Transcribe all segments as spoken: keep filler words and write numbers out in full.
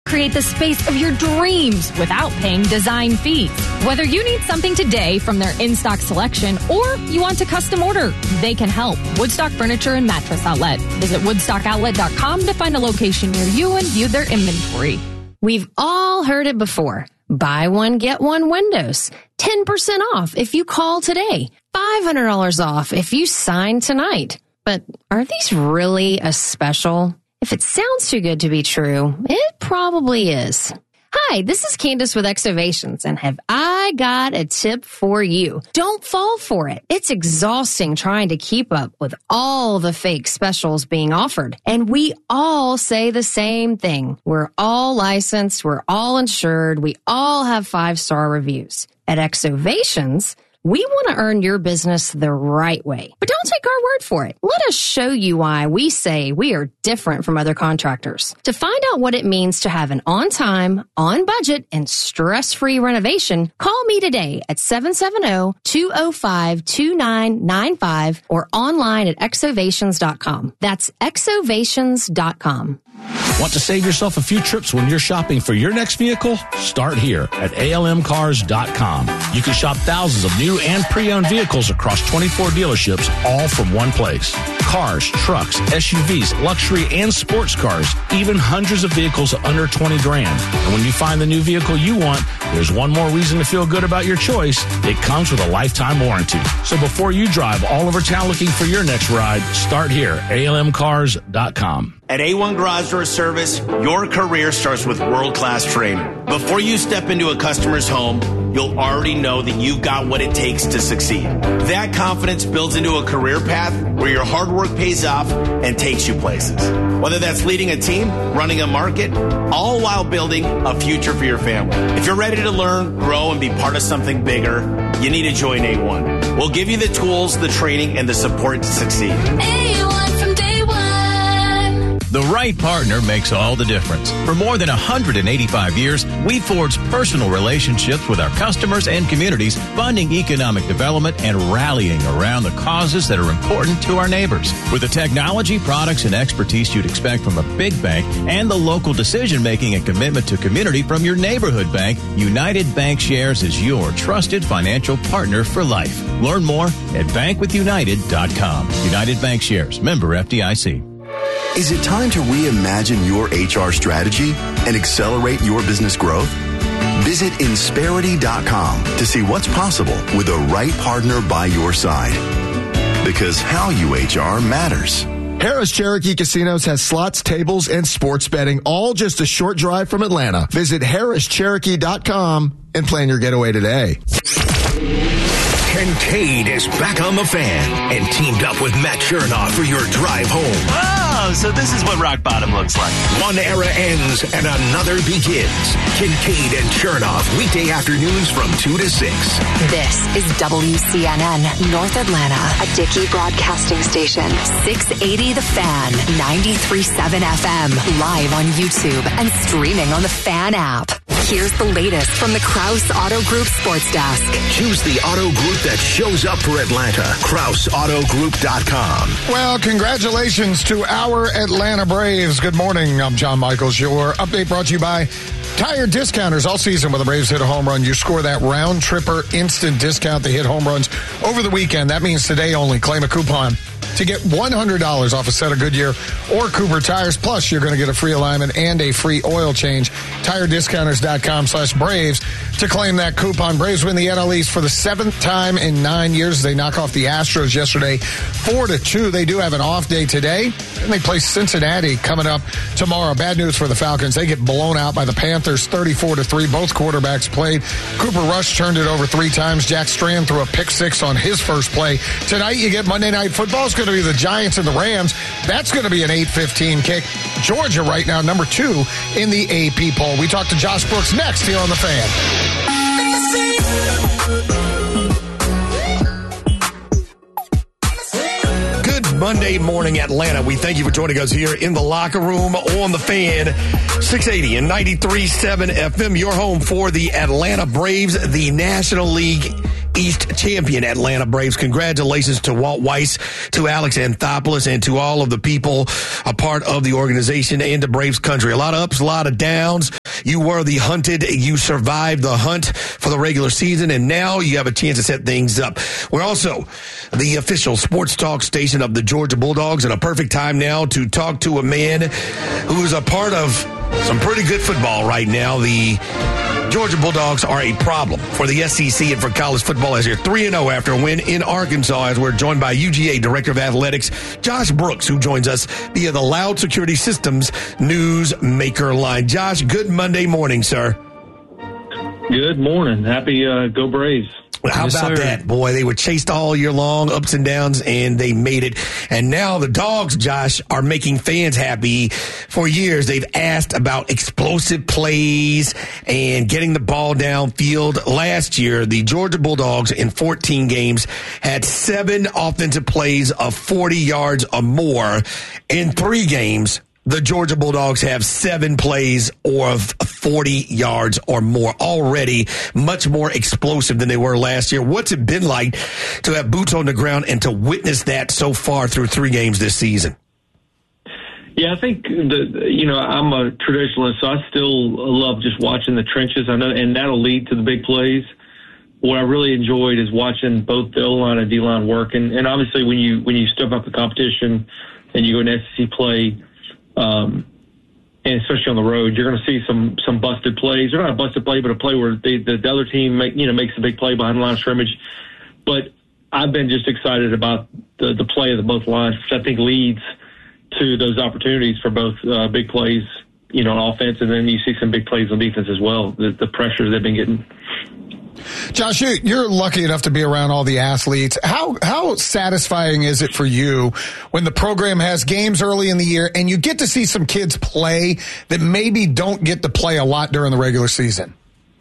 create the space of your dreams without paying design fees. Whether you need something today from their in-stock selection or you want to custom order, they can help. Woodstock Furniture and Mattress Outlet. Visit woodstock outlet dot com to find a location near you and view their inventory. We've all heard it before. Buy one, get one windows. ten percent off if you call today. five hundred dollars off if you sign tonight. But are these really as special? If it sounds too good to be true, it probably is. Hi, this is Candace with Exovations, and have I got a tip for you. Don't fall for it. It's exhausting trying to keep up with all the fake specials being offered. And we all say the same thing. We're all licensed, we're all insured, we all have five-star reviews. At Exovations, we want to earn your business the right way. But don't take our word for it. Let us show you why we say we are different from other contractors. To find out what it means to have an on-time, on-budget, and stress-free renovation, call me today at seven seven zero, two zero five, two nine nine five or online at exovations dot com. That's exovations dot com. Want to save yourself a few trips when you're shopping for your next vehicle? Start here at A L M cars dot com. You can shop thousands of new and pre-owned vehicles across twenty-four dealerships, all from one place. Cars, trucks, S U Vs, luxury and sports cars, even hundreds of vehicles under twenty grand. And when you find the new vehicle you want, there's one more reason to feel good about your choice. It comes with a lifetime warranty. So before you drive all over town looking for your next ride, start here, A L M cars dot com. At A one Garage Door Service, your career starts with world-class training. Before you step into a customer's home, you'll already know that you've got what it takes to succeed. That confidence builds into a career path where your hard work pays off and takes you places. Whether that's leading a team, running a market, all while building a future for your family. If you're ready to learn, grow, and be part of something bigger, you need to join A one. We'll give you the tools, the training, and the support to succeed. A one from day one. The right partner makes all the difference. For more than one hundred eighty-five years, we've forged personal relationships with our customers and communities, funding economic development and rallying around the causes that are important to our neighbors. With the technology, products, and expertise you'd expect from a big bank and the local decision-making and commitment to community from your neighborhood bank, United Bankshares is your trusted financial partner for life. Learn more at bank with united dot com. United Bankshares, member F D I C. Is it time to reimagine your H R strategy and accelerate your business growth? Visit Insperity dot com to see what's possible with the right partner by your side. Because how you H R matters. Harris Cherokee Casinos has slots, tables, and sports betting, all just a short drive from Atlanta. Visit Harris Cherokee dot com and plan your getaway today. Kincaid is back on the Fan and teamed up with Matt Chernoff for your drive home. Oh, so this is what rock bottom looks like. One era ends and another begins. Kincaid and Chernoff, weekday afternoons from two to six. This is W C N N North Atlanta, a Dickey broadcasting station. six eighty The Fan, ninety-three point seven F M, live on YouTube and streaming on the Fan app. Here's the latest from the Krause Auto Group Sports Desk. Choose the auto group that shows up for Atlanta. Krause Auto Group dot com. Well, congratulations to our Atlanta Braves. Good morning. I'm John Michaels. Your update brought to you by Tire Discounters. All season when the Braves hit a home run, you score that round tripper instant discount. They hit home runs over the weekend. That means today only. Claim a coupon to get one hundred dollars off a set of Goodyear or Cooper tires. Plus, you're going to get a free alignment and a free oil change. Tire Discounters dot com slash Braves to claim that coupon. Braves win the N L East for the seventh time in nine years. They knock off the Astros yesterday four to two. They do have an off day today, and they play Cincinnati coming up tomorrow. Bad news for the Falcons. They get blown out by the Panthers thirty-four to three. Both quarterbacks played. Cooper Rush turned it over three times. Jack Strand threw a pick six on his first play. Tonight, you get Monday Night Football. It's going to be the Giants and the Rams. That's going to be an eight fifteen kick. Georgia right now, number two in the A P poll. We talk to Josh Brooks next here on The Fan. Good Monday morning, Atlanta. We thank you for joining us here in the locker room on The Fan. six eighty and ninety-three point seven F M, your home for the Atlanta Braves, the National League East champion Atlanta Braves. Congratulations to Walt Weiss, to Alex Anthopoulos, and to all of the people a part of the organization and to Braves country. A lot of ups, a lot of downs. You were the hunted. You survived the hunt for the regular season, and now you have a chance to set things up. We're also the official sports talk station of the Georgia Bulldogs, and a perfect time now to talk to a man who is a part of some pretty good football right now. The Georgia Bulldogs are a problem for the S E C and for college football as they're three and oh after a win in Arkansas, as we're joined by U G A Director of Athletics, Josh Brooks, who joins us via the Loud Security Systems News Maker line. Josh, good Monday morning, sir. Good morning. Happy uh, Go Braves. How Yes, about sir. that? Boy, they were chased all year long, ups and downs, and they made it. And now the Dogs, Josh, are making fans happy. For years, they've asked about explosive plays and getting the ball downfield. Last year, the Georgia Bulldogs in fourteen games had seven offensive plays of forty yards or more. In three games, the Georgia Bulldogs have seven plays or of forty yards or more, already much more explosive than they were last year. What's it been like to have boots on the ground and to witness that so far through three games this season? Yeah, I think the you know I'm a traditionalist, so I still love just watching the trenches. I know, and that'll lead to the big plays. What I really enjoyed is watching both the O-line and D-line work, and, and obviously when you when you step up the competition and you go in S E C play. Um, and especially on the road, you're going to see some some busted plays. They're not a busted play, but a play where they, the, the other team make, you know makes a big play behind the line of scrimmage. But I've been just excited about the, the play of the both lines, which I think leads to those opportunities for both uh, big plays, you know, on offense, and then you see some big plays on defense as well. The, the pressure they've been getting. Josh, you- you're lucky enough to be around all the athletes. How how satisfying is it for you when the program has games early in the year and you get to see some kids play that maybe don't get to play a lot during the regular season?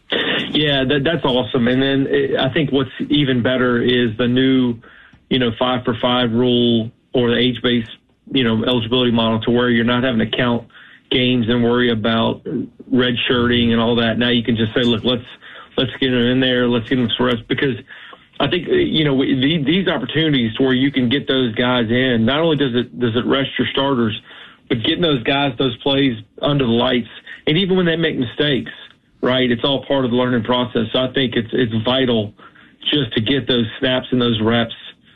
Yeah, that, that's awesome. And then it, I think what's even better is the new, you know, five for five rule or the age-based, you know, eligibility model to where you're not having to count games and worry about red shirting and all that. Now you can just say, look, let's let's get them in there, let's get them some rest, because I think, you know, the, these opportunities where you can get those guys in, not only does it does it rest your starters, but getting those guys those plays under the lights, and even when they make mistakes, right, it's all part of the learning process. So I think it's it's vital just to get those snaps and those reps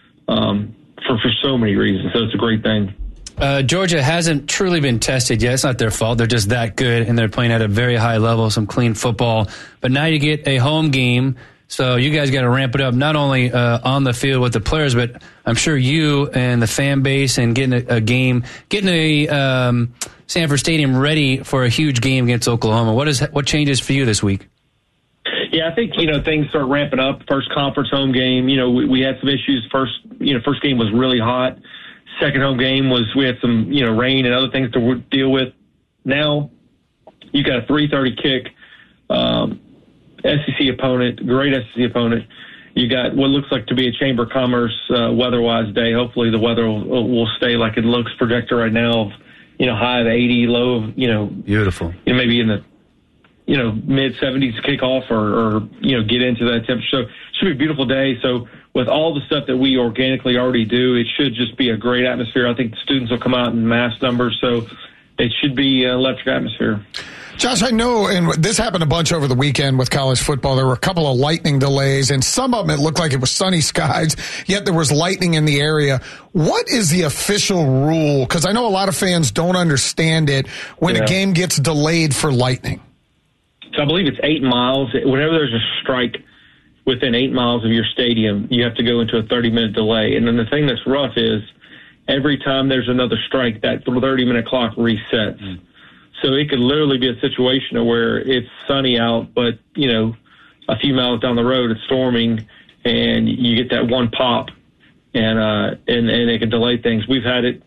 um, for, for so many reasons. So it's a great thing. Uh, Georgia hasn't truly been tested yet. It's not their fault. They're just that good, and they're playing at a very high level, some clean football. But now you get a home game, so you guys got to ramp it up, not only uh, on the field with the players, but I'm sure you and the fan base and getting a, a game, getting a um, Sanford Stadium ready for a huge game against Oklahoma. What is what changes for you this week? Yeah, I think, you know, things start ramping up. First conference home game, you know, we, we had some issues. First, you know, first game was really hot. Second home game was we had some, you know, rain and other things to deal with. Now you got a three thirty kick, um, S E C opponent, great S E C opponent. You got what looks like to be a Chamber of Commerce uh, weather-wise day. Hopefully the weather will, will stay like it looks projected right now, of, you know, high of eighty, low of, you know, beautiful, you know, maybe in the, you know, mid seventies kickoff or, or, you know, get into that temperature. So it should be a beautiful day. So with all the stuff that we organically already do, it should just be a great atmosphere. I think the students will come out in mass numbers, so it should be an electric atmosphere. Josh, I know, and this happened a bunch over the weekend with college football. There were a couple of lightning delays, and some of them it looked like it was sunny skies, yet there was lightning in the area. What is the official rule? Because I know a lot of fans don't understand it when Yeah. a game gets delayed for lightning. So I believe it's eight miles. Whenever there's a strike within eight miles of your stadium, you have to go into a thirty-minute delay. And then the thing that's rough is every time there's another strike, that thirty-minute clock resets. Mm. So it could literally be a situation of where it's sunny out, but, you know, a few miles down the road it's storming, and you get that one pop, and uh, and, and it can delay things. We've had it.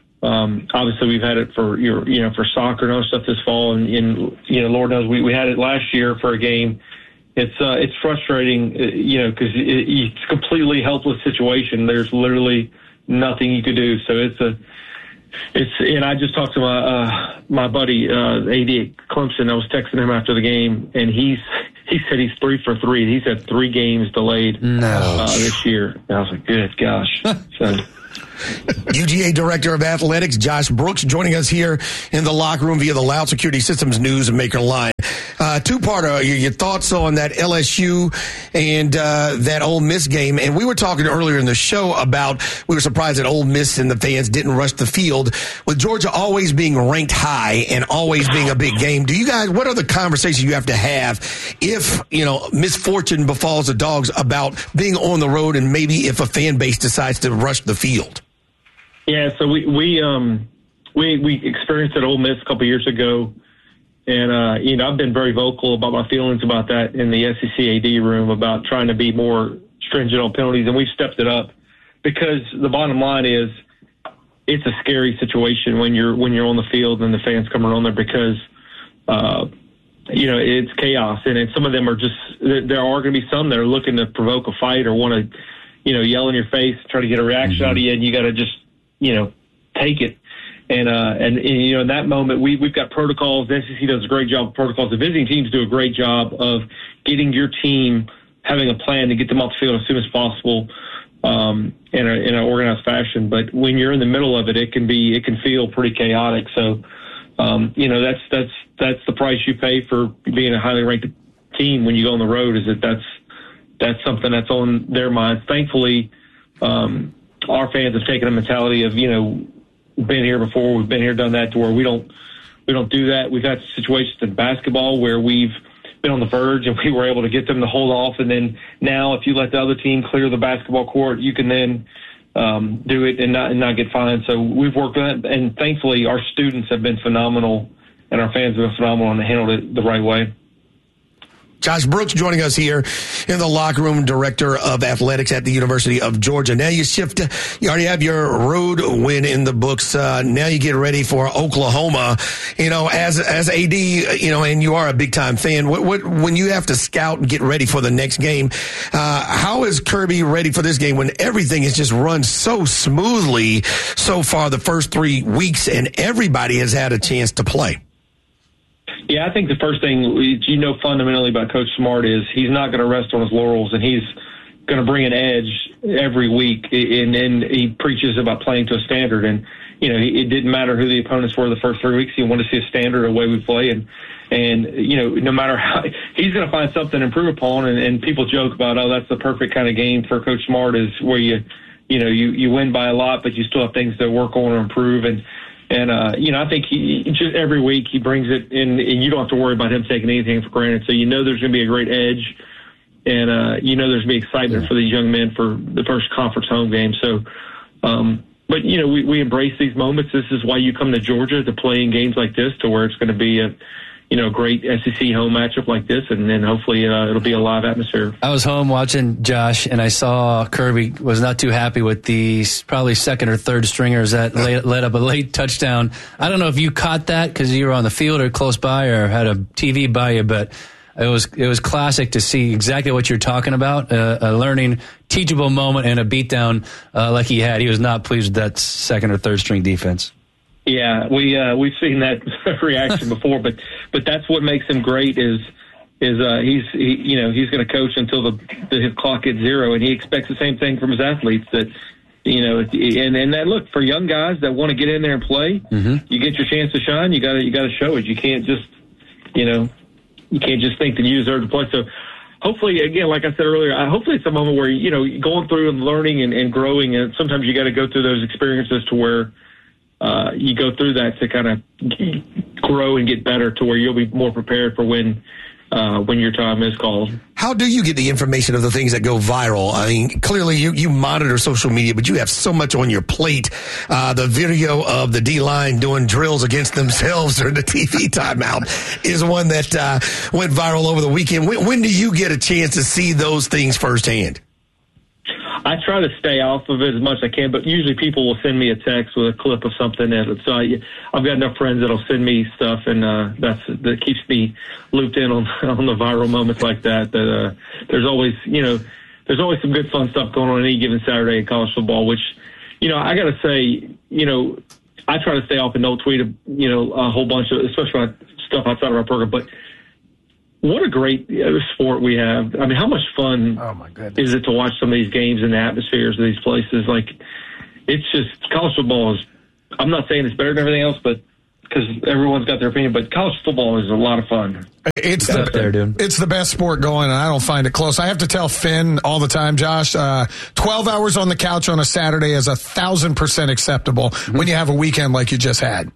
Um, obviously, we've had it for your, you know, for soccer and other stuff this fall, and, and you know, Lord knows we, we had it last year for a game. It's uh, it's frustrating, uh, you know, because it, it's a completely helpless situation. There's literally nothing you could do. So it's a, it's, and I just talked to my uh, my buddy uh, A D at Clemson. I was texting him after the game, and he's he said he's three for three. He's had three games delayed no. uh, this year. And I was like, good gosh. So. U G A Director of Athletics, Josh Brooks, joining us here in the locker room via the Loud Security Systems News Maker line. Uh, two-parter, your, your thoughts on that L S U and uh, that Ole Miss game. And we were talking earlier in the show about we were surprised that Ole Miss and the fans didn't rush the field. With Georgia always being ranked high and always being a big game, do you guys, what are the conversations you have to have if, you know, misfortune befalls the Dogs about being on the road and maybe if a fan base decides to rush the field? Yeah, so we we um we we experienced at Ole Miss a couple years ago, and uh, you know I've been very vocal about my feelings about that in the S E C A D room about trying to be more stringent on penalties, and we've stepped it up because the bottom line is it's a scary situation when you're when you're on the field and the fans coming on there because uh, you know it's chaos, and, and some of them are just there are going to be some that are looking to provoke a fight or want to you know yell in your face, try to get a reaction mm-hmm. out of you, and you got to just you know take it. And, uh, and, and, you know, in that moment, we, we've got protocols. The S E C does a great job of protocols. The visiting teams do a great job of getting your team, having a plan to get them off the field as soon as possible um, in, a, in an organized fashion. But when you're in the middle of it, it can be, it can feel pretty chaotic. So, um, you know, that's, that's, that's the price you pay for being a highly ranked team when you go on the road is that that's, that's something that's on their minds. Thankfully, um, our fans have taken a mentality of, you know, been here before, we've been here, done that, to where we don't we don't do that. We've had situations in basketball where we've been on the verge and we were able to get them to hold off, and then now if you let the other team clear the basketball court, you can then um, do it and not and not get fined. So we've worked on it, and thankfully our students have been phenomenal and our fans have been phenomenal and handled it the right way. Josh Brooks joining us here in the locker room, director of athletics at the University of Georgia. Now you shift, you already have your road win in the books. Uh, now you get ready for Oklahoma. You know, as as A D, you know, and you are a big time fan. What, what when you have to scout and get ready for the next game, uh, how is Kirby ready for this game when everything has just run so smoothly so far the first three weeks and everybody has had a chance to play? Yeah, I think the first thing you know fundamentally about Coach Smart is he's not going to rest on his laurels, and he's going to bring an edge every week. And then he preaches about playing to a standard. And, you know, it didn't matter who the opponents were the first three weeks. He wanted to see a standard of the way we play. And, and you know, no matter how, he's going to find something to improve upon. And, and people joke about, oh, that's the perfect kind of game for Coach Smart is where you, you know, you, you win by a lot, but you still have things to work on or improve. And, And, uh, you know, I think he just every week he brings it in, and you don't have to worry about him taking anything for granted. So you know there's going to be a great edge, and, uh, you know there's going to be excitement yeah. for these young men for the first conference home game. So, um, but, you know, we, we embrace these moments. This is why you come to Georgia to play in games like this, to where it's going to be a, you know, great S E C home matchup like this, and then hopefully uh, it'll be a live atmosphere. I was home watching Josh, and I saw Kirby was not too happy with the probably second or third stringers that led, led up a late touchdown. I don't know if you caught that because you were on the field or close by or had a T V by you, but it was it was classic to see exactly what you're talking about, uh, a learning, teachable moment and a beatdown uh, like he had. He was not pleased with that second or third string defense. Yeah, we uh, we've seen that reaction before, but but that's what makes him great is is uh, he's he, you know he's going to coach until the, the clock hits zero, and he expects the same thing from his athletes. That you know, and and that look for young guys that want to get in there and play, mm-hmm. you get your chance to shine. You got to you got to show it. You can't just you know you can't just think that you deserve to play. So hopefully, again, like I said earlier, hopefully it's a moment where you know going through and learning and, and growing, and sometimes you got to go through those experiences to where. Uh, you go through that to kind of grow and get better to where you'll be more prepared for when uh, when your time is called. How do you get the information of the things that go viral? I mean, clearly you, you monitor social media, but you have so much on your plate. Uh, the video of the D-line doing drills against themselves during the T V timeout is one that uh, went viral over the weekend. When, when do you get a chance to see those things firsthand? I try to stay off of it as much as I can, but usually people will send me a text with a clip of something. That, so I, I've got enough friends that'll send me stuff, and uh, that's that keeps me looped in on on the viral moments like that. That uh, there's always, you know, there's always some good fun stuff going on any given Saturday in college football. Which, you know, I got to say, you know, I try to stay off and don't tweet, a, you know, a whole bunch of, especially stuff outside of our program, but. What a great sport we have. I mean, how much fun oh my goodness. is it to watch some of these games and the atmospheres of these places? Like, it's just, college football is, I'm not saying it's better than everything else, but because everyone's got their opinion, but college football is a lot of fun. It's the, there, dude. It's the best sport going, and I don't find it close. I have to tell Finn all the time, Josh, uh, twelve hours on the couch on a Saturday is a thousand percent acceptable mm-hmm. when you have a weekend like you just had.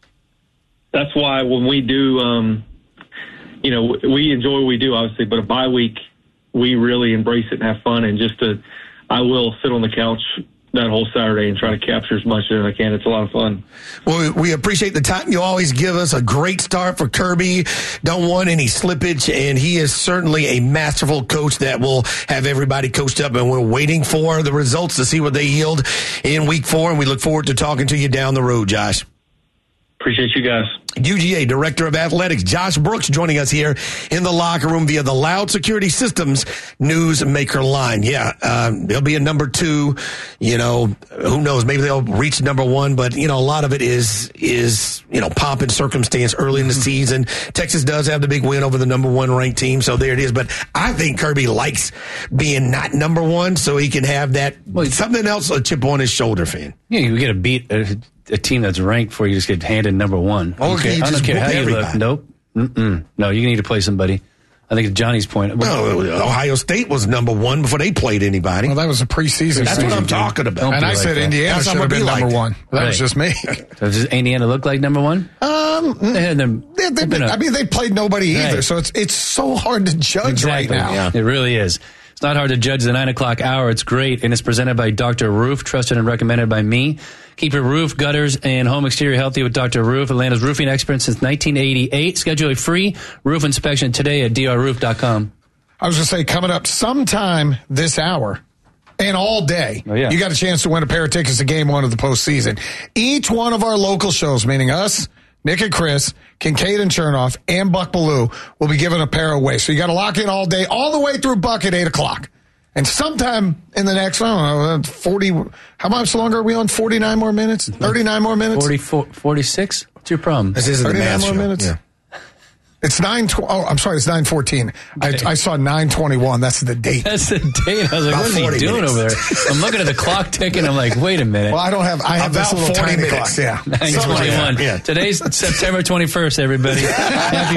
That's why when we do, um, you know, we enjoy what we do, obviously, but a bye week, we really embrace it and have fun. And just to, I will sit on the couch that whole Saturday and try to capture as much as I can. It's a lot of fun. Well, we appreciate the time you always give us. A great start for Kirby. Don't want any slippage, and he is certainly a masterful coach that will have everybody coached up, and we're waiting for the results to see what they yield in week four, and we look forward to talking to you down the road, Josh. Appreciate you guys. U G A Director of Athletics, Josh Brooks, joining us here in the locker room via the Loud Security Systems Newsmaker line. Yeah, um, they'll be a number two. You know, who knows? Maybe they'll reach number one, but, you know, a lot of it is, is you know, pomp and circumstance early in the season. Texas does have the big win over the number one ranked team, so there it is. But I think Kirby likes being not number one, so he can have that, well, something else, a chip on his shoulder, fan. Yeah, you get a beat. Uh, a team that's ranked before you just get handed number one. Oh, okay, I don't care how everybody. you look. Nope. Mm-mm. No, you need to play somebody. I think Johnny's point. No, Ohio State was number one before they played anybody. Well, that was a preseason. That's what I'm talking about. Don't and I like said that. Indiana That's should not have what been we number liked. one. That Right. was just me. So does Indiana look like number one? Um, They had them. they, they, been I a- mean, they played nobody either, Right. so it's it's so hard to judge Exactly. right now. Yeah. It really is. It's not hard to judge the nine o'clock hour. It's great, and it's presented by Doctor Roof, trusted and recommended by me. Keep your roof, gutters, and home exterior healthy with Doctor Roof, Atlanta's roofing expert since nineteen eighty-eight. Schedule a free roof inspection today at d r roof dot com. I was going to say, coming up sometime this hour and all day, Oh, yeah. you got a chance to win a pair of tickets to game one of the postseason. Each one of our local shows, meaning us, Nick and Chris, Kincaid and Chernoff, and Buck Ballou, will be giving a pair away. So you got to lock in all day, all the way through Buck at eight o'clock. And sometime in the next, I don't know, forty, how much longer are we on? forty-nine more minutes? thirty-nine more minutes? forty-four, forty-six? What's your problem? This isn't the thirty-nine math more show. minutes? Yeah. It's nine. Tw- oh, I'm sorry. It's nine fourteen. I, I saw nine twenty-one. That's the date. That's the date. I was like, About what is he forty doing minutes. over there? I'm looking at the clock ticking. I'm like, wait a minute. Well, I don't have. I have About this little forty tiny minutes. clock. Yeah. nine Something like twenty-one. that. Yeah. Today's September twenty-first, everybody. Happy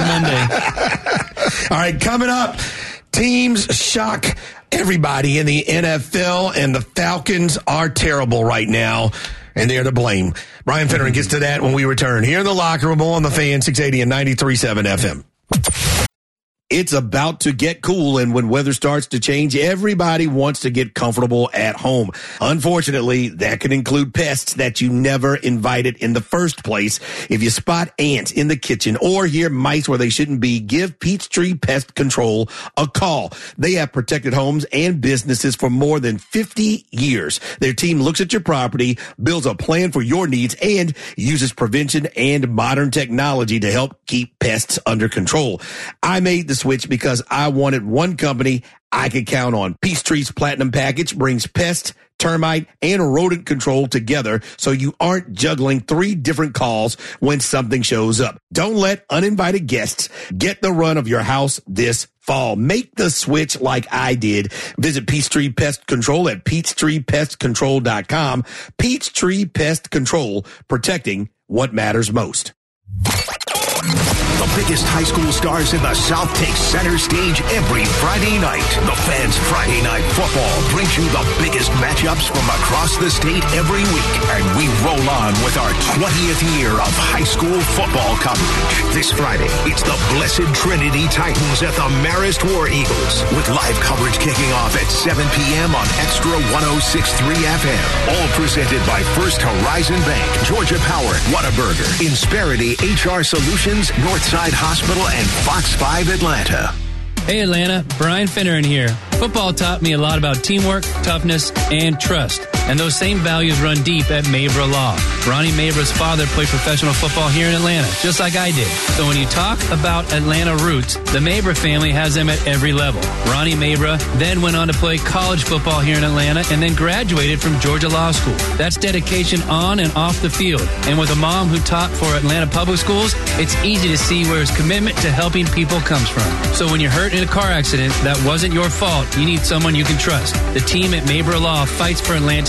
Monday. All right, coming up, teams shock everybody in the N F L, and the Falcons are terrible right now, and they're to blame. Brian Finneran gets to that when we return here in the locker room on the Fan six eighty and ninety-three point seven F M. It's about to get cool, and when weather starts to change, everybody wants to get comfortable at home. Unfortunately, that can include pests that you never invited in the first place. If you spot ants in the kitchen or hear mice where they shouldn't be, give Peachtree Pest Control a call. They have protected homes and businesses for more than fifty years. Their team looks at your property, builds a plan for your needs, and uses prevention and modern technology to help keep pests under control. I made the switch because I wanted one company I could count on. Peachtree's Platinum Package brings pest, termite, and rodent control together so you aren't juggling three different calls when something shows up. Don't let uninvited guests get the run of your house this fall. Make the switch like I did. Visit Peachtree Pest Control at peachtree pest control dot com. Peachtree Pest Control, protecting what matters most. The biggest high school stars in the South take center stage every Friday night. The Fans Friday Night Football brings you the biggest matchups from across the state every week. And we roll on with our twentieth year of high school football coverage. This Friday, it's the Blessed Trinity Titans at the Marist War Eagles, with live coverage kicking off at seven p.m. on Extra one oh six point three F M. All presented by First Horizon Bank, Georgia Power, Whataburger, Insperity H R Solutions, Northside Hospital, and Fox five Atlanta. Hey Atlanta, Brian Finneran here. Football taught me a lot about teamwork, toughness, and trust. And those same values run deep at Mabra Law. Ronnie Mabra's father played professional football here in Atlanta, just like I did. So when you talk about Atlanta roots, the Mabra family has them at every level. Ronnie Mabra then went on to play college football here in Atlanta and then graduated from Georgia Law School. That's dedication on and off the field. And with a mom who taught for Atlanta Public Schools, it's easy to see where his commitment to helping people comes from. So when you're hurt in a car accident that wasn't your fault, you need someone you can trust. The team at Mabra Law fights for Atlanta's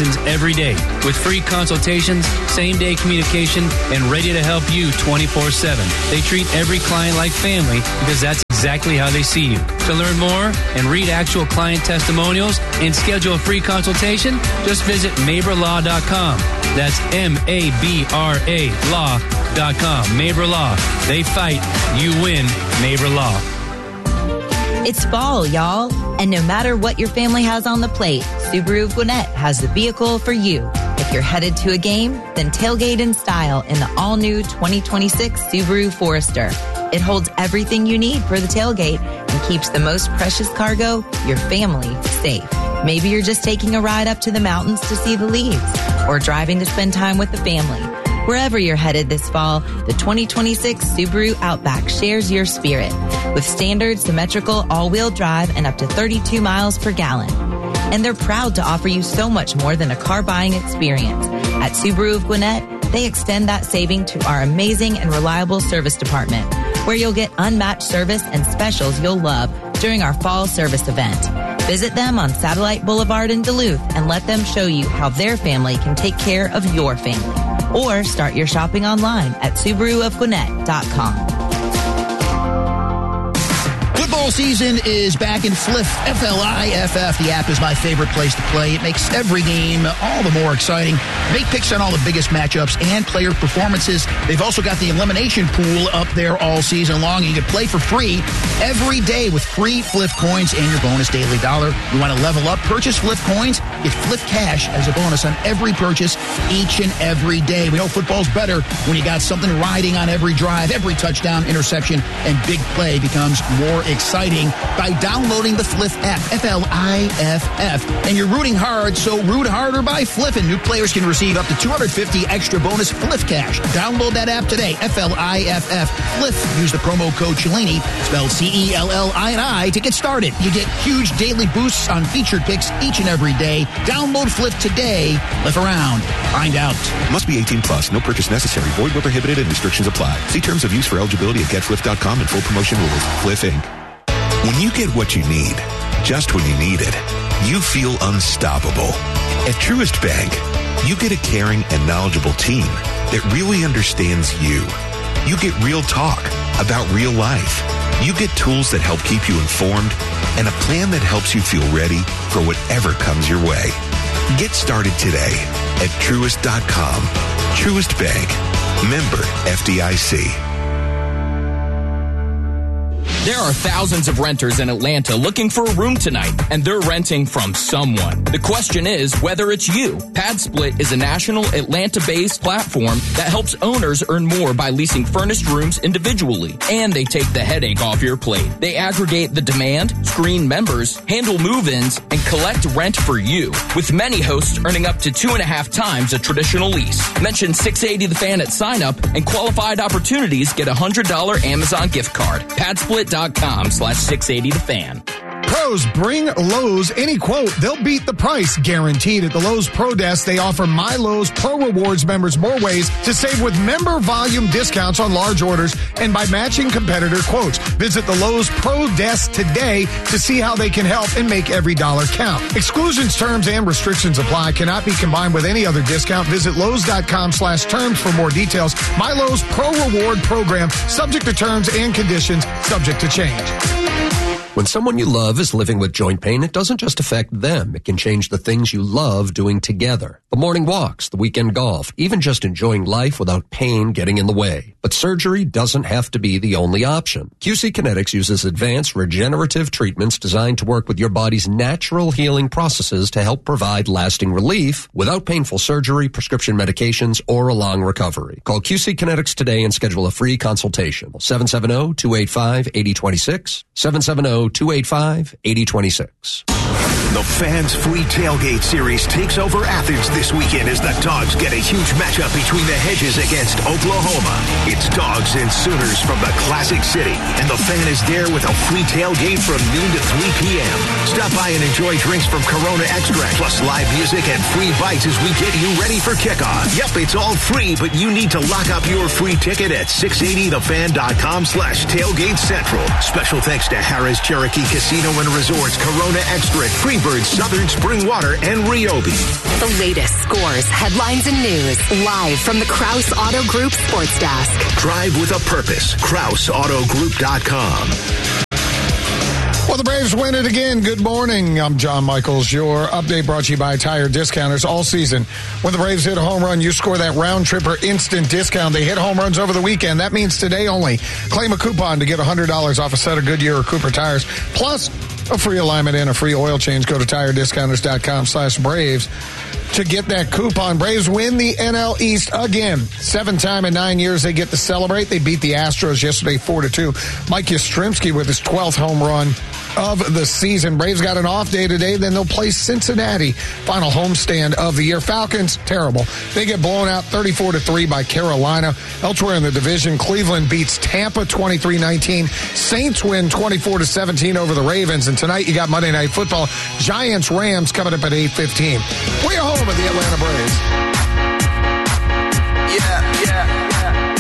questions every day with free consultations, same-day communication, and ready to help you twenty-four seven. They treat every client like family because that's exactly how they see you. To learn more and read actual client testimonials and schedule a free consultation, just visit Mabra Law dot com. That's M A B R A Law dot com. Mabra Law. They fight. You win. Mabra Law. It's fall, y'all. And no matter what your family has on the plate, Subaru of Gwinnett has the vehicle for you. If you're headed to a game, then tailgate in style in the all-new twenty twenty-six Subaru Forester. It holds everything you need for the tailgate and keeps the most precious cargo, your family, safe. Maybe you're just taking a ride up to the mountains to see the leaves or driving to spend time with the family. Wherever you're headed this fall, the twenty twenty-six Subaru Outback shares your spirit with standard symmetrical all-wheel drive and up to thirty-two miles per gallon. And they're proud to offer you so much more than a car buying experience. At Subaru of Gwinnett, they extend that saving to our amazing and reliable service department, where you'll get unmatched service and specials you'll love during our fall service event. Visit them on Satellite Boulevard in Duluth and let them show you how their family can take care of your family. Or start your shopping online at Subaru of Gwinnett dot com. Football season is back in Fliff, F L I F F. The app is my favorite place to play. It makes every game all the more exciting. Make picks on all the biggest matchups and player performances. They've also got the elimination pool up there all season long. You can play for free every day with free Fliff coins and your bonus daily dollar. You want to level up? Purchase Fliff coins. Get Fliff cash as a bonus on every purchase each and every day. We know football's better when you got something riding on every drive, every touchdown, interception, and big play becomes more exciting by downloading the Fliff app, F L I F F. And you're rooting hard, so root harder by Fliffin'. New players can receive up to two hundred fifty extra bonus Fliff cash. Download that app today, F L I F F. Fliff. Use the promo code Cellini, spelled C E L L I N I, to get started. You get huge daily boosts on featured picks each and every day. Download Fliff today. Fliff around. Find out. Must be eighteen plus. No purchase necessary. Void where prohibited and restrictions apply. See terms of use for eligibility at get fliff dot com and full promotion rules. Fliff Incorporated. When you get what you need, just when you need it, you feel unstoppable. At Truist Bank, you get a caring and knowledgeable team that really understands you. You get real talk about real life. You get tools that help keep you informed and a plan that helps you feel ready for whatever comes your way. Get started today at Truist dot com. Truist Bank. Member F D I C. There are thousands of renters in Atlanta looking for a room tonight, and they're renting from someone. The question is whether it's you. PadSplit is a national Atlanta-based platform that helps owners earn more by leasing furnished rooms individually, and they take the headache off your plate. They aggregate the demand, screen members, handle move-ins, and collect rent for you, with many hosts earning up to two and a half times a traditional lease. Mention six eighty The Fan at sign-up, and qualified opportunities get a one hundred dollars Amazon gift card. PadSplit dot com slash six eighty the fan. Pros, bring Lowe's any quote. They'll beat the price, guaranteed. At the Lowe's Pro Desk, they offer My Lowe's Pro Rewards members more ways to save with member volume discounts on large orders and by matching competitor quotes. Visit the Lowe's Pro Desk today to see how they can help and make every dollar count. Exclusions, terms, and restrictions apply. Cannot be combined with any other discount. Visit Lowe's dot com slash terms for more details. My Lowe's Pro Reward program, subject to terms and conditions, subject to change. When someone you love is living with joint pain, it doesn't just affect them. It can change the things you love doing together. The morning walks, the weekend golf, even just enjoying life without pain getting in the way. But surgery doesn't have to be the only option. Q C Kinetics uses advanced regenerative treatments designed to work with your body's natural healing processes to help provide lasting relief without painful surgery, prescription medications, or a long recovery. Call Q C Kinetics today and schedule a free consultation. seven seven zero, two eight five, eight zero two six, seven seven zero, two eight five, eight zero two six. The Fans Free Tailgate Series takes over Athens this weekend as the Dogs get a huge matchup between the Hedges against Oklahoma. It's Dogs and Sooners from the Classic City, and the Fan is there with a free tailgate from noon to three p.m. Stop by and enjoy drinks from Corona Extract, plus live music and free bites as we get you ready for kickoff. Yep, it's all free, but you need to lock up your free ticket at six eighty the fan dot com slash tailgate central. Special thanks to Harris Cherokee Casino and Resorts, Corona Extract, Green Thunderbird Southern Spring Water and Ryobi. The latest scores, headlines, and news live from the Krause Auto Group Sports Desk. Drive with a purpose. Krause Auto Group dot com. Well, the Braves win it again. Good morning. I'm John Michaels. Your update brought to you by Tire Discounters. All season, when the Braves hit a home run, you score that round tripper instant discount. They hit home runs over the weekend. That means today only. Claim a coupon to get one hundred dollars off a set of Goodyear or Cooper tires, plus a free alignment and a free oil change. Go to tire discounters dot com slash Braves to get that coupon. Braves win the N L East again. Seventh time in nine years they get to celebrate. They beat the Astros yesterday four to two. Mike Yastrzemski with his twelfth home run of the season. Braves got an off day today. Then they'll play Cincinnati. Final homestand of the year. Falcons, terrible. They get blown out thirty-four to three by Carolina. Elsewhere in the division, Cleveland beats Tampa twenty-three nineteen. Saints win twenty-four to seventeen over the Ravens. And tonight you got Monday Night Football. Giants Rams coming up at eight fifteen. We're home with the Atlanta Braves. Yeah, yeah, yeah,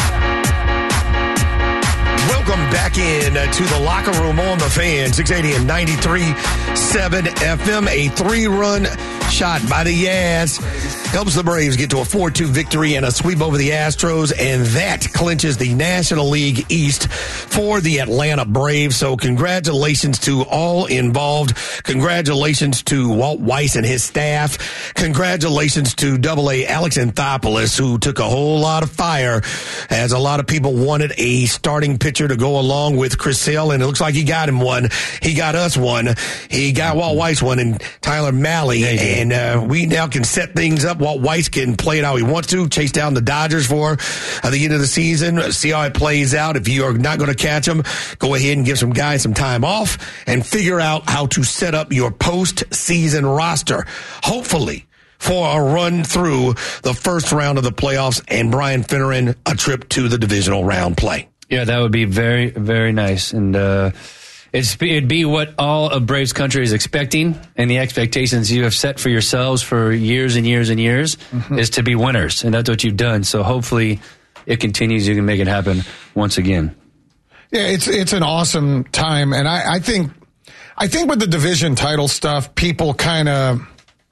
yeah. Welcome back in to the locker room on the Fan. six eighty and ninety-three point seven F M. A three-run shot by the Yaz helps the Braves get to a four two victory and a sweep over the Astros, and that clinches the National League East for the Atlanta Braves. So congratulations to all involved. Congratulations to Walt Weiss and his staff. Congratulations to Double A Alex Anthopoulos, who took a whole lot of fire, as a lot of people wanted a starting pitcher to go along with Chris Sale, and it looks like he got him one. He got us one. He got Walt Weiss one and Tyler Malley, and uh, we now can set things up. Walt Weiss can play it how he wants to, chase down the Dodgers for uh, the end of the season, see how it plays out. If you are not going to catch them, go ahead and give some guys some time off and figure out how to set up your postseason roster. Hopefully, for a run through the first round of the playoffs, and Brian Finneran a trip to the divisional round play. Yeah, that would be very, very nice. And uh, it's, it'd be what all of Braves country is expecting, and the expectations you have set for yourselves for years and years and years mm-hmm. is to be winners, and that's what you've done. So hopefully it continues. You can make it happen once again. Yeah, it's it's an awesome time, and I, I think I think with the division title stuff, people kind of,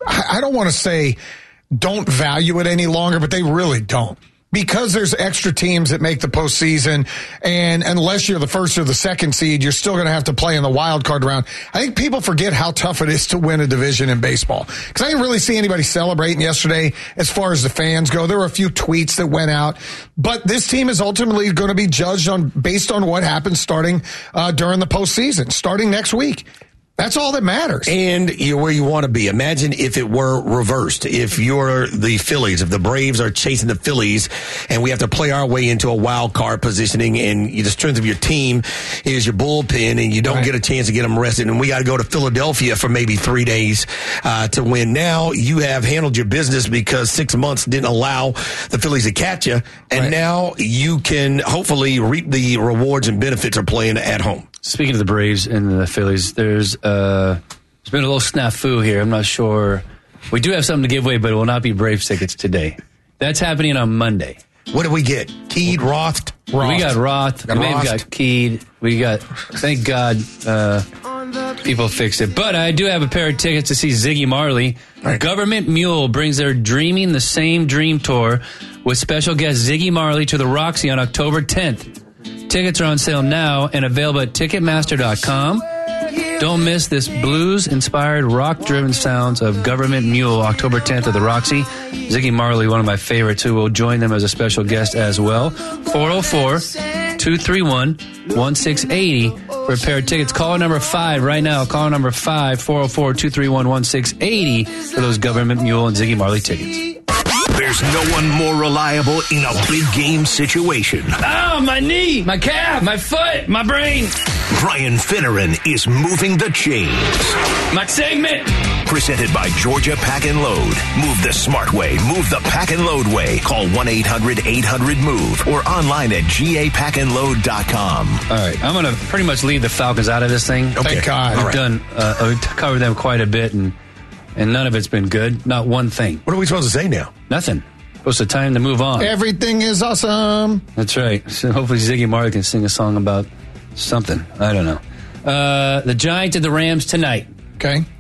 I don't want to say don't value it any longer, but they really don't. Because there's extra teams that make the postseason, and unless you're the first or the second seed, you're still going to have to play in the wild card round. I think people forget how tough it is to win a division in baseball. Because I didn't really see anybody celebrating yesterday as far as the fans go. There were a few tweets that went out, but this team is ultimately going to be judged on based on what happens starting uh, during the postseason, starting next week. That's all that matters. And you're where you want to be. Imagine if it were reversed. If you're the Phillies, if the Braves are chasing the Phillies, and we have to play our way into a wild card positioning, and the strength of your team is your bullpen, and you don't right. get a chance to get them rested, and we got to go to Philadelphia for maybe three days uh, to win. Now you have handled your business because six months didn't allow the Phillies to catch you, and right. now you can hopefully reap the rewards and benefits of playing at home. Speaking of the Braves and the Phillies, there's uh, there's been a little snafu here. I'm not sure. We do have something to give away, but it will not be Braves tickets today. That's happening on Monday. What did we get? Keed, Roth? Roth. We got Roth. Got we may have got Keed. We got, thank God, uh, people fixed it. But I do have a pair of tickets to see Ziggy Marley. Right. Government Mule brings their Dreaming the Same Dream tour with special guest Ziggy Marley to the Roxy on October tenth. Tickets are on sale now and available at Ticketmaster dot com. Don't miss this blues-inspired, rock-driven sounds of Government Mule, October tenth at the Roxy. Ziggy Marley, one of my favorites, who will join them as a special guest as well. four oh four, two three one, one six eight oh for a pair of tickets. Caller number five right now. Caller number five, four oh four, two three one, one six eight oh for those Government Mule and Ziggy Marley tickets. There's no one more reliable in a big game situation. Oh, my knee, my calf, my foot, my brain. Brian Finneran is moving the chains. My segment. Presented by Georgia Pack and Load. Move the smart way. Move the Pack and Load way. Call one eight hundred eight hundred move or online at G A pack and load dot com. All right, I'm going to pretty much leave the Falcons out of this thing. Okay. Thank God. We've right. done, uh, we've covered them quite a bit, and and none of it's been good. Not one thing. What are we supposed to say now? Nothing. It's the time to move on. Everything is awesome. That's right. So hopefully Ziggy Marley can sing a song about something. I don't know. Uh, the Giants and the Rams tonight. Okay.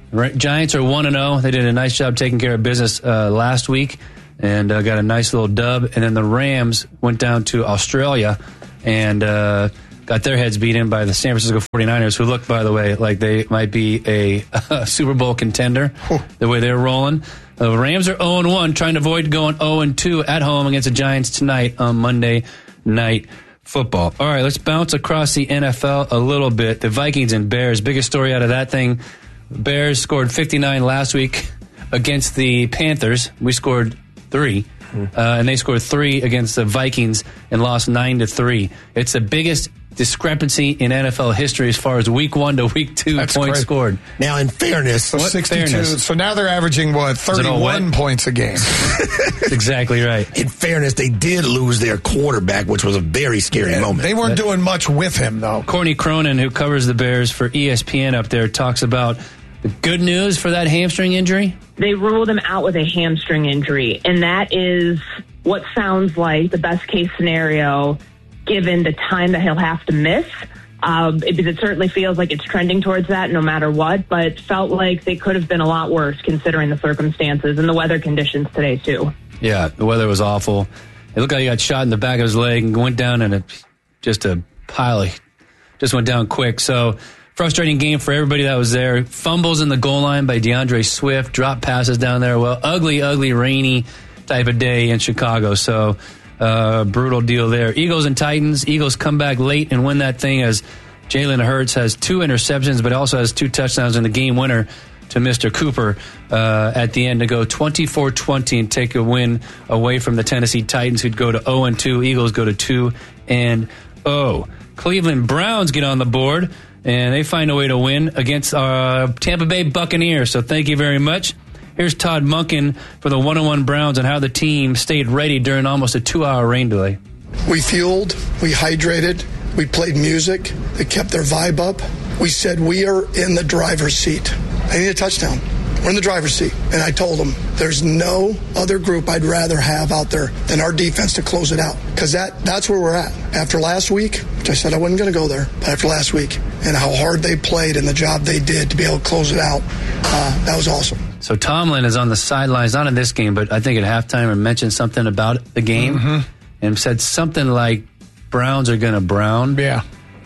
Right, Giants are one and oh. They did a nice job taking care of business uh, last week and uh, got a nice little dub. And then the Rams went down to Australia and uh, got their heads beat in by the San Francisco forty-niners, who look, by the way, like they might be a, a Super Bowl contender, the way they're rolling. The Rams are oh and one, trying to avoid going oh and two at home against the Giants tonight on Monday Night Football. All right, let's bounce across the N F L a little bit. The Vikings and Bears, biggest story out of that thing. Bears scored fifty-nine last week against the Panthers. We scored three, uh, and they scored three against the Vikings and lost nine to three. It's the biggest discrepancy in N F L history as far as week one to week two That's points great. scored. Now, in fairness, So What sixty-two. fairness? So now they're averaging what thirty-one points a game. That's exactly right. In fairness, they did lose their quarterback, which was a very scary Yeah, moment. They weren't doing much with him though. Courtney Cronin, who covers the Bears for E S P N up there, talks about the good news for that hamstring injury. They ruled him out with a hamstring injury, and that is what sounds like the best case scenario given the time that he'll have to miss. Um, it, it certainly feels like it's trending towards that no matter what, but felt like they could have been a lot worse considering the circumstances and the weather conditions today, too. Yeah, the weather was awful. It looked like he got shot in the back of his leg and went down in a, just a pile of, just went down quick. So, frustrating game for everybody that was there. Fumbles in the goal line by DeAndre Swift, drop passes down there. Well, ugly, ugly, rainy type of day in Chicago. So, uh, brutal deal there. Eagles and Titans. Eagles come back late and win that thing as Jalen Hurts has two interceptions, but also has two touchdowns in the game winner to Mister Cooper uh, at the end to go twenty-four twenty and take a win away from the Tennessee Titans, who'd go to oh and two. Eagles go to two and oh. Cleveland Browns get on the board, and they find a way to win against uh, Tampa Bay Buccaneers. So thank you very much. Here's Todd Monken for the one oh one Browns and how the team stayed ready during almost a two-hour rain delay. We fueled, we hydrated, we played music that kept their vibe up. We said we are in the driver's seat. I need a touchdown. We're in the driver's seat. And I told them there's no other group I'd rather have out there than our defense to close it out. Because that, that's where we're at. After last week, which I said I wasn't going to go there, but after last week and how hard they played and the job they did to be able to close it out, uh, that was awesome. So Tomlin is on the sidelines, not in this game, but I think at halftime, and mentioned something about the game Mm-hmm. and said something like Browns are going to brown. Yeah.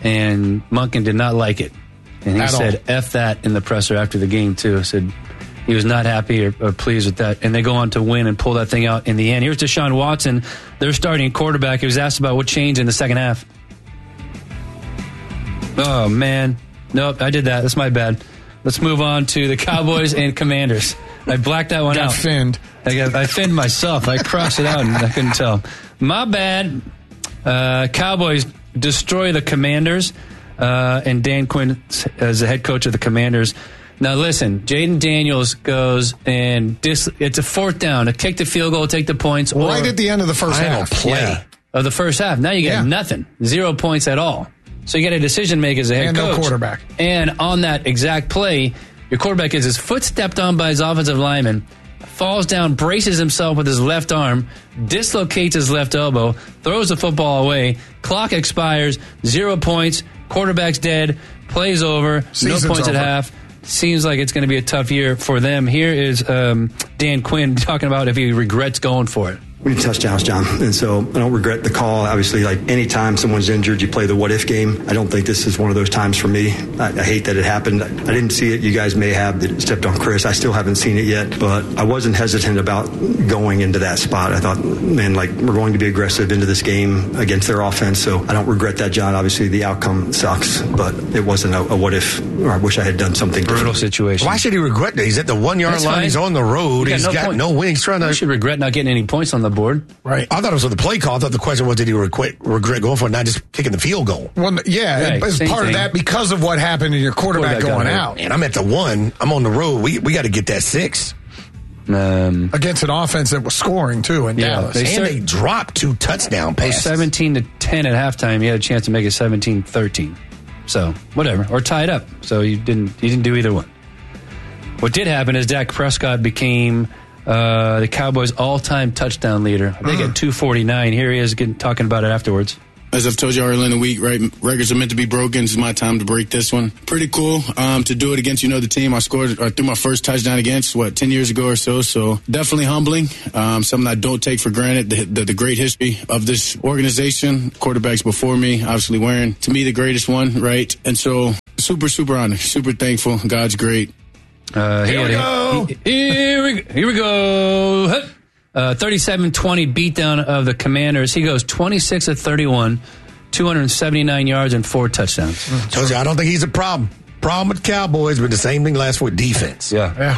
And Monken did not like it. And he At said all. F that in the presser after the game, too. Said he was not happy or, or pleased with that. And they go on to win and pull that thing out in the end. Here's Deshaun Watson, their starting quarterback. He was asked about what changed in the second half. Oh, man. Nope, I did that. That's my bad. Let's move on to the Cowboys and Commanders. I blacked that one Got out. finned. I got I finned myself. I crossed it out and I couldn't tell. My bad. Uh, Cowboys destroy the Commanders, uh, and Dan Quinn as the head coach of the Commanders. Now listen, Jaden Daniels goes and dis- it's a fourth down. To kick the field goal, take the points. Or, Right at the end of the first half. Play. Yeah, of the first half. Now you get Yeah. nothing. Zero points at all. So you got a decision maker as a head And no coach. quarterback. And on that exact play, your quarterback gets his foot stepped on by his offensive lineman, falls down, braces himself with his left arm, dislocates his left elbow, throws the football away, clock expires, zero points, quarterback's dead, play's over, Season's no points over. at half. Seems like it's going to be a tough year for them. Here is um, Dan Quinn talking about if he regrets going for it. We need touchdowns, John. And so I don't regret the call. Obviously, like anytime someone's injured, you play the what if game. I don't think this is one of those times for me. I, I hate that it happened. I didn't see it. You guys may have that it stepped on Chris. I still haven't seen it yet, but I wasn't hesitant about going into that spot. I thought, man, like we're going to be aggressive into this game against their offense. So I don't regret that, John. Obviously, the outcome sucks, but it wasn't a, a what if, or I wish I had done something Brutal different. situation. Why should he regret that? He's at the one yard That's line. fine. He's on the road. You He's got point. no win. He's trying to. You should regret not getting any points on the board. Right. I thought it was with the play call. I thought the question was, did he regret, regret going for it, not just kicking the field goal? Well, yeah, Right, it's same part thing. of that because of what happened in your quarterback, Quarterback got going hurt. out And I'm at the one. I'm on the road. We we got to get that six. Um, against an offense that was scoring too in Yeah, Dallas. they And start- they dropped two touchdown It was passes. seventeen to ten at halftime. You had a chance to make it seventeen thirteen. So, whatever. Or tie it up. So you didn't you didn't do either one. What did happen is Dak Prescott became uh, the Cowboys' all-time touchdown leader. I think Mm. at two forty-nine. Here he is getting, talking about it afterwards. as I've told you earlier in the week, right, records are meant to be broken. It's my time to break this one. Pretty cool um, to do it against, you know, the team I scored or threw my first touchdown against, what, ten years ago or so. So definitely humbling, um, something I don't take for granted, the, the, the great history of this organization, quarterbacks before me, obviously wearing, to me, the greatest one, right? And so super, super honored, super thankful. God's great. Uh, here, we go. He, here we go. Here we go. Uh, thirty-seven twenty beatdown of the Commanders. He goes twenty-six of thirty-one, two hundred seventy-nine yards and four touchdowns. Told you, I don't think he's a problem. Problem with Cowboys, but the same thing last with defense. Yeah. Yeah.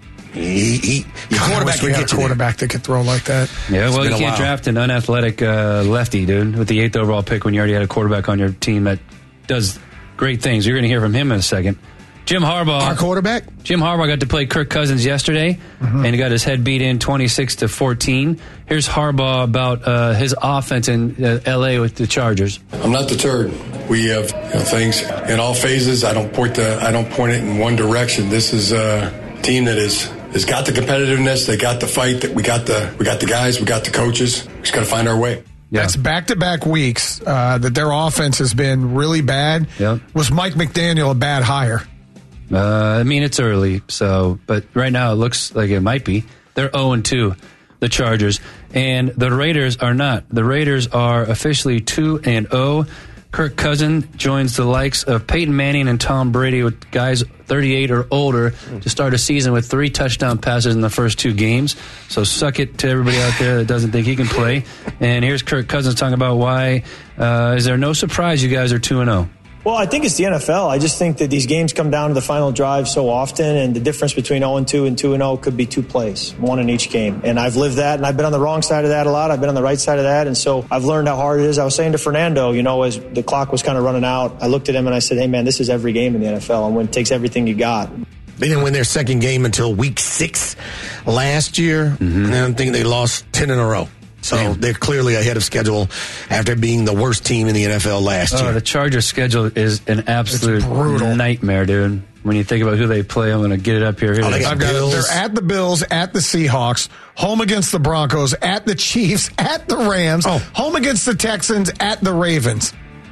He, he, your God, quarterback we can had get a you quarterback that could throw like that. Yeah, well, been you a can't while. draft an unathletic uh, lefty, dude, with the eighth overall pick when you already had a quarterback on your team that does great things. You're going to hear from him in a second. Jim Harbaugh. Our quarterback? Jim Harbaugh got to play Kirk Cousins yesterday, Mm-hmm. and he got his head beat in twenty-six to fourteen. Here's Harbaugh about uh, his offense in uh, L A with the Chargers. I'm not deterred. We have you know, things in all phases. I don't point the I don't point it in one direction. This is a team that is has got the competitiveness. They got the fight. That we got the we got the guys. We got the coaches. We just got to find our way. Yeah. That's back-to-back weeks uh, that their offense has been really bad. Yep. Was Mike McDaniel a bad hire? Uh, I mean, it's early, so but right now it looks like it might be. They're oh and two, the Chargers, and the Raiders are not. The Raiders are officially two and oh. Kirk Cousins joins the likes of Peyton Manning and Tom Brady with guys thirty-eight or older to start a season with three touchdown passes in the first two games. So suck it to everybody out there that doesn't think he can play. And here's Kirk Cousins talking about why uh, is there no surprise you guys are two and oh. Well, I think it's the N F L. I just think that these games come down to the final drive so often, and the difference between oh and two and two and oh could be two plays, one in each game. And I've lived that, and I've been on the wrong side of that a lot. I've been on the right side of that, and so I've learned how hard it is. I was saying to Fernando, you know, as the clock was kind of running out, I looked at him and I said, hey, man, this is every game in the N F L, and when it takes everything you got. They didn't win their second game until week six last year, Mm-hmm. and I think they lost ten in a row. So Damn. They're clearly ahead of schedule after being the worst team in the N F L last oh, year. The Chargers' schedule is an absolute nightmare, dude. When you think about who they play, I'm going to get it up here. here Oh, it is. I've got it. They're at the Bills, at the Seahawks, home against the Broncos, at the Chiefs, at the Rams, oh. home against the Texans, at the Ravens.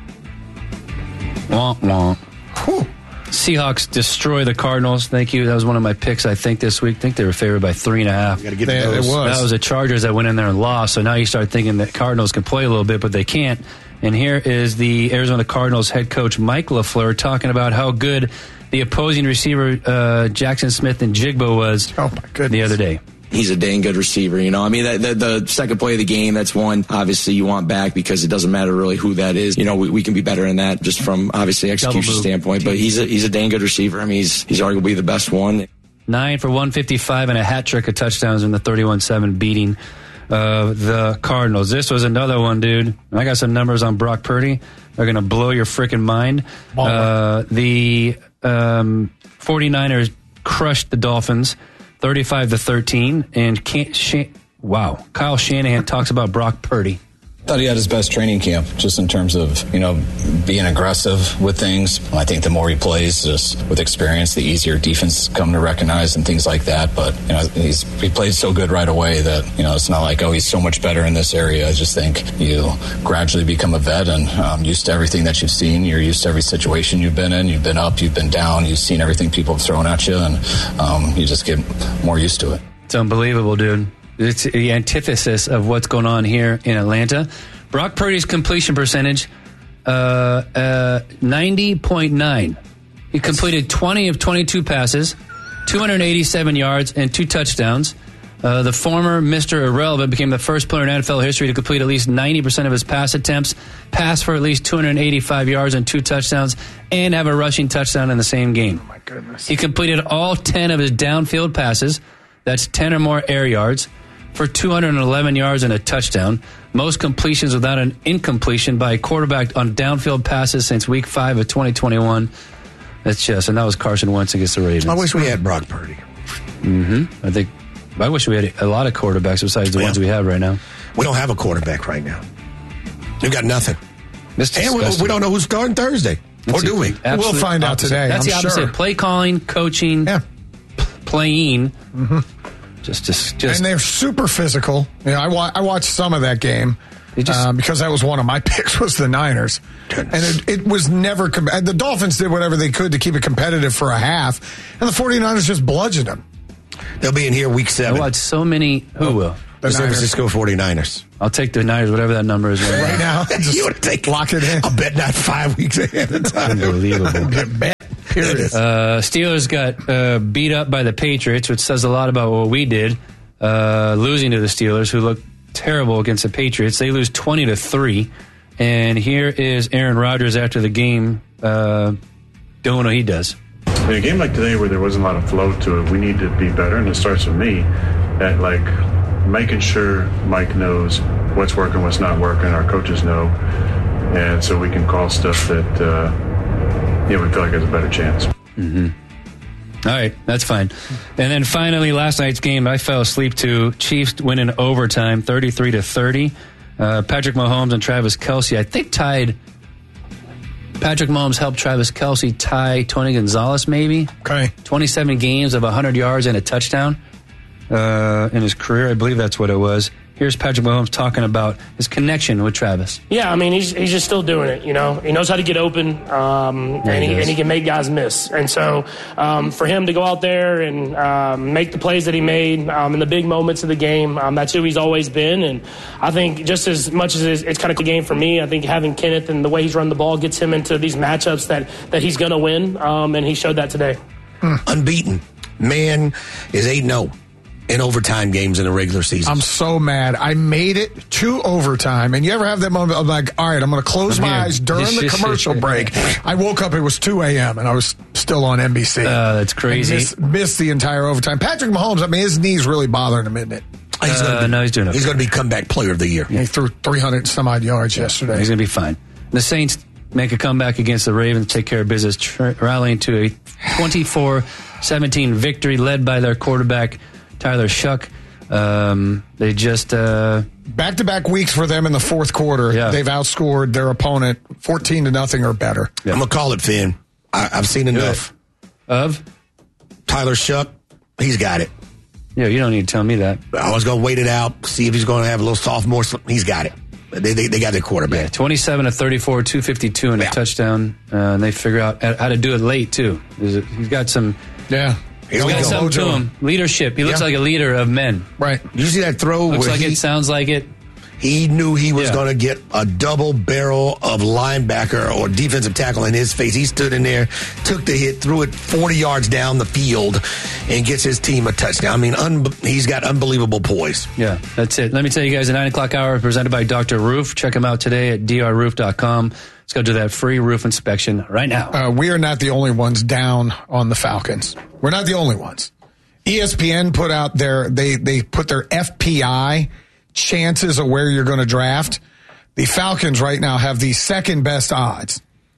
Womp womp. Whew. Seahawks destroy the Cardinals. Thank you. That was one of my picks, I think, this week. I think they were favored by three and a half. Gotta get They- it those. was. That was the Chargers that went in there and lost. So now you start thinking that Cardinals can play a little bit, but they can't. And here is the Arizona Cardinals head coach Mike LaFleur talking about how good the opposing receiver uh, Jackson Smith and Jigba was oh my goodness. the other day. He's a dang good receiver, you know. I mean, the, the, the second play of the game, that's one obviously you want back because it doesn't matter really who that is. You know, we, we can be better than that just from obviously execution standpoint. But he's a, he's a dang good receiver. I mean, he's he's arguably the best one. Nine for one fifty-five and a hat trick of touchdowns in the thirty-one seven beating of the Cardinals. This was another one, dude. And I got some numbers on Brock Purdy. They're going to blow your freaking mind. Uh, the um, 49ers crushed the Dolphins thirty-five to thirteen. And can't, Shan- wow, Kyle Shanahan talks about Brock Purdy. Thought he had his best training camp, just in terms of, you know, being aggressive with things. I think the more he plays, just with experience, the easier defense come to recognize and things like that. But, you know, he's he played so good right away that, you know, it's not like, oh, he's so much better in this area. I just think you gradually become a vet and um, used to everything that you've seen. You're used to every situation you've been in. You've been up, you've been down, you've seen everything people have thrown at you, and um, you just get more used to it. It's unbelievable, dude. It's the antithesis of what's going on here in Atlanta. Brock Purdy's completion percentage, uh, uh, ninety point nine. He completed twenty of twenty-two passes, two hundred eighty-seven yards, and two touchdowns. Uh, the former Mister Irrelevant became the first player in N F L history to complete at least ninety percent of his pass attempts, pass for at least two hundred eighty-five yards and two touchdowns, and have a rushing touchdown in the same game. Oh, my goodness. He completed all ten of his downfield passes. That's ten or more air yards for two hundred eleven yards and a touchdown. Most completions without an incompletion by a quarterback on downfield passes since week five of twenty twenty-one. That's just, and that was Carson Wentz against the Ravens. I wish we had Brock Purdy. Mm-hmm. I think, I wish we had a lot of quarterbacks besides the yeah. ones we have right now. We don't have a quarterback right now. We've got nothing. That's and we, we don't know who's starting Thursday. That's or do we? We'll find out opposite. today. That's I'm the opposite. sure. Play calling, coaching, yeah. p- playing. Mm-hmm. Just, just, just. And they're super physical. You know, I, wa- I watched some of that game. Just, um, because that was one of my picks was the Niners. Goodness. And it, it was never, com- the Dolphins did whatever they could to keep it competitive for a half, and the 49ers just bludgeoned them. They'll be in here week seven. I watched so many, who oh, will? The San Francisco 49ers. I'll take the Niners, whatever that number is right, right now. Just you want to take lock it in. I'll bet not five weeks ahead of time. Unbelievable. Period. Uh, Steelers got uh, beat up by the Patriots, which says a lot about what we did, uh, losing to the Steelers, who looked terrible against the Patriots. They lose twenty to three. And here is Aaron Rodgers after the game uh, doing what he does. In a game like today where there wasn't a lot of flow to it, we need to be better, and it starts with me at like making sure Mike knows what's working, what's not working, our coaches know, and so we can call stuff that uh, yeah, we feel like has a better chance. Mm-hmm. All right, that's fine. And then finally, last night's game, I fell asleep to. Chiefs win in overtime, thirty-three to thirty. Uh, Patrick Mahomes and Travis Kelce, I think, tied. Patrick Mahomes helped Travis Kelce tie Tony Gonzalez, maybe. Okay. twenty-seven games of one hundred yards and a touchdown uh, in his career. I believe that's what it was. Here's Patrick Mahomes talking about his connection with Travis. Yeah, I mean, he's he's just still doing it, you know. He knows how to get open, um, yeah, and, he, he and he can make guys miss. And so um, for him to go out there and um, make the plays that he made um, in the big moments of the game, um, that's who he's always been. And I think just as much as it's, it's kind of a game for me, I think having Kenneth and the way he's run the ball gets him into these matchups that, that he's going to win, um, and he showed that today. Hmm. Unbeaten. Man is eight and oh. In overtime games in the regular season. I'm so mad. I made it to overtime. And you ever have that moment of like, all right, I'm going to close my eyes during the commercial break. I woke up, it was two a.m. and I was still on N B C. Uh, that's crazy. Missed, missed the entire overtime. Patrick Mahomes, I mean, his knee's really bothering him, isn't it? He's uh, gonna be, no, he's doing okay. He's going to be comeback player of the year. Yeah, he threw three hundred some odd yards yesterday. He's going to be fine. The Saints make a comeback against the Ravens, take care of business, tr- rallying to a twenty-four seventeen victory led by their quarterback, Tyler Shuck. Um, they just uh, back-to-back weeks for them in the fourth quarter. Yeah. They've outscored their opponent fourteen to nothing or better. Yeah. I'm gonna call it, Finn. I, I've seen enough of Tyler Shuck. He's got it. Yeah, you don't need to tell me that. I was gonna wait it out, see if he's going to have a little sophomore. He's got it. They they, they got their quarterback. Yeah, twenty-seven to thirty-four, two fifty-two, and yeah. a touchdown. Uh, and they figure out how to do it late too. He's got some. Yeah. He's got something to him. Leadership. He looks yeah. like a leader of men. Right. You see that throw? Looks where like he, it, sounds like it. He knew he was yeah. going to get a double barrel of linebacker or defensive tackle in his face. He stood in there, took the hit, threw it forty yards down the field, and gets his team a touchdown. I mean, un- he's got unbelievable poise. Yeah, that's it. Let me tell you guys, the nine o'clock hour presented by Doctor Roof. Check him out today at d r roof dot com. Let's go do that free roof inspection right now. Uh, we are not the only ones down on the Falcons. We're not the only ones. E S P N put out their, they, they put their F P I chances of where you're going to draft. The Falcons right now have the second best odds.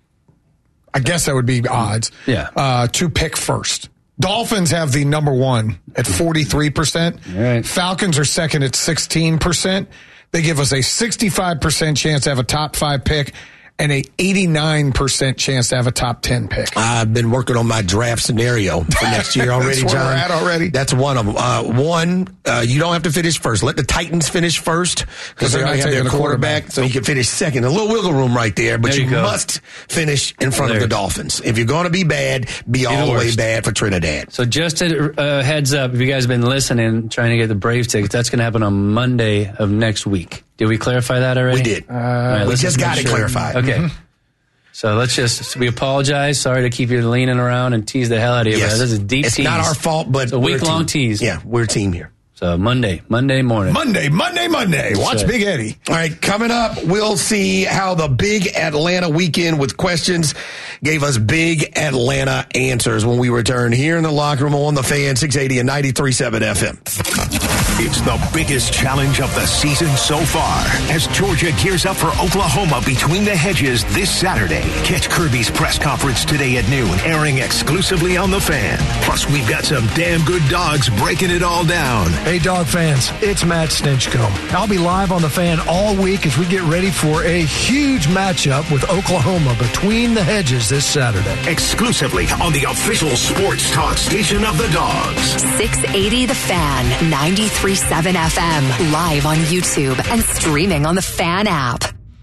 I guess that would be odds. Yeah. Uh, to pick first. Dolphins have the number one at forty-three percent. All right. Falcons are second at sixteen percent. They give us a sixty-five percent chance to have a top five pick and a eighty-nine percent chance to have a top ten pick. I've been working on my draft scenario for next year already, That's where John. we're at already. That's one of them. Uh, one, uh, you don't have to finish first. Let the Titans finish first because they're going to have their quarterback, quarterback, so you can finish second. A little wiggle room right there, but there you, you must finish in front there. of the Dolphins. If you're going to be bad, be all the way bad for Trinidad. So just a uh, heads up, if you guys have been listening, trying to get the Braves tickets, that's going to happen on Monday of next week. Did we clarify that already? We did. Uh, right, we just got it sure. clarified. Okay. Mm-hmm. So let's just, we apologize. Sorry to keep you leaning around and tease the hell out of you. Yes. This is a deep it's tease. It's not our fault, but it's a week-long tease. Yeah, we're a team here. So Monday, Monday morning. Monday, Monday, Monday. Watch right. Big Eddie. All right, coming up, we'll see how the big Atlanta weekend with questions gave us big Atlanta answers when we return here in the locker room on the Fan, six eighty and ninety-three point seven F M. It's the biggest challenge of the season so far as Georgia gears up for Oklahoma between the hedges this Saturday. Catch Kirby's press conference today at noon, airing exclusively on the Fan. Plus, we've got some damn good dogs breaking it all down. Hey, dog fans, it's Matt Stinchcomb. I'll be live on the Fan all week as we get ready for a huge matchup with Oklahoma between the hedges this Saturday. Exclusively on the official sports talk station of the Dogs. six eighty The Fan, ninety-three ninety-three point seven F M, live on YouTube and streaming on the Fan app.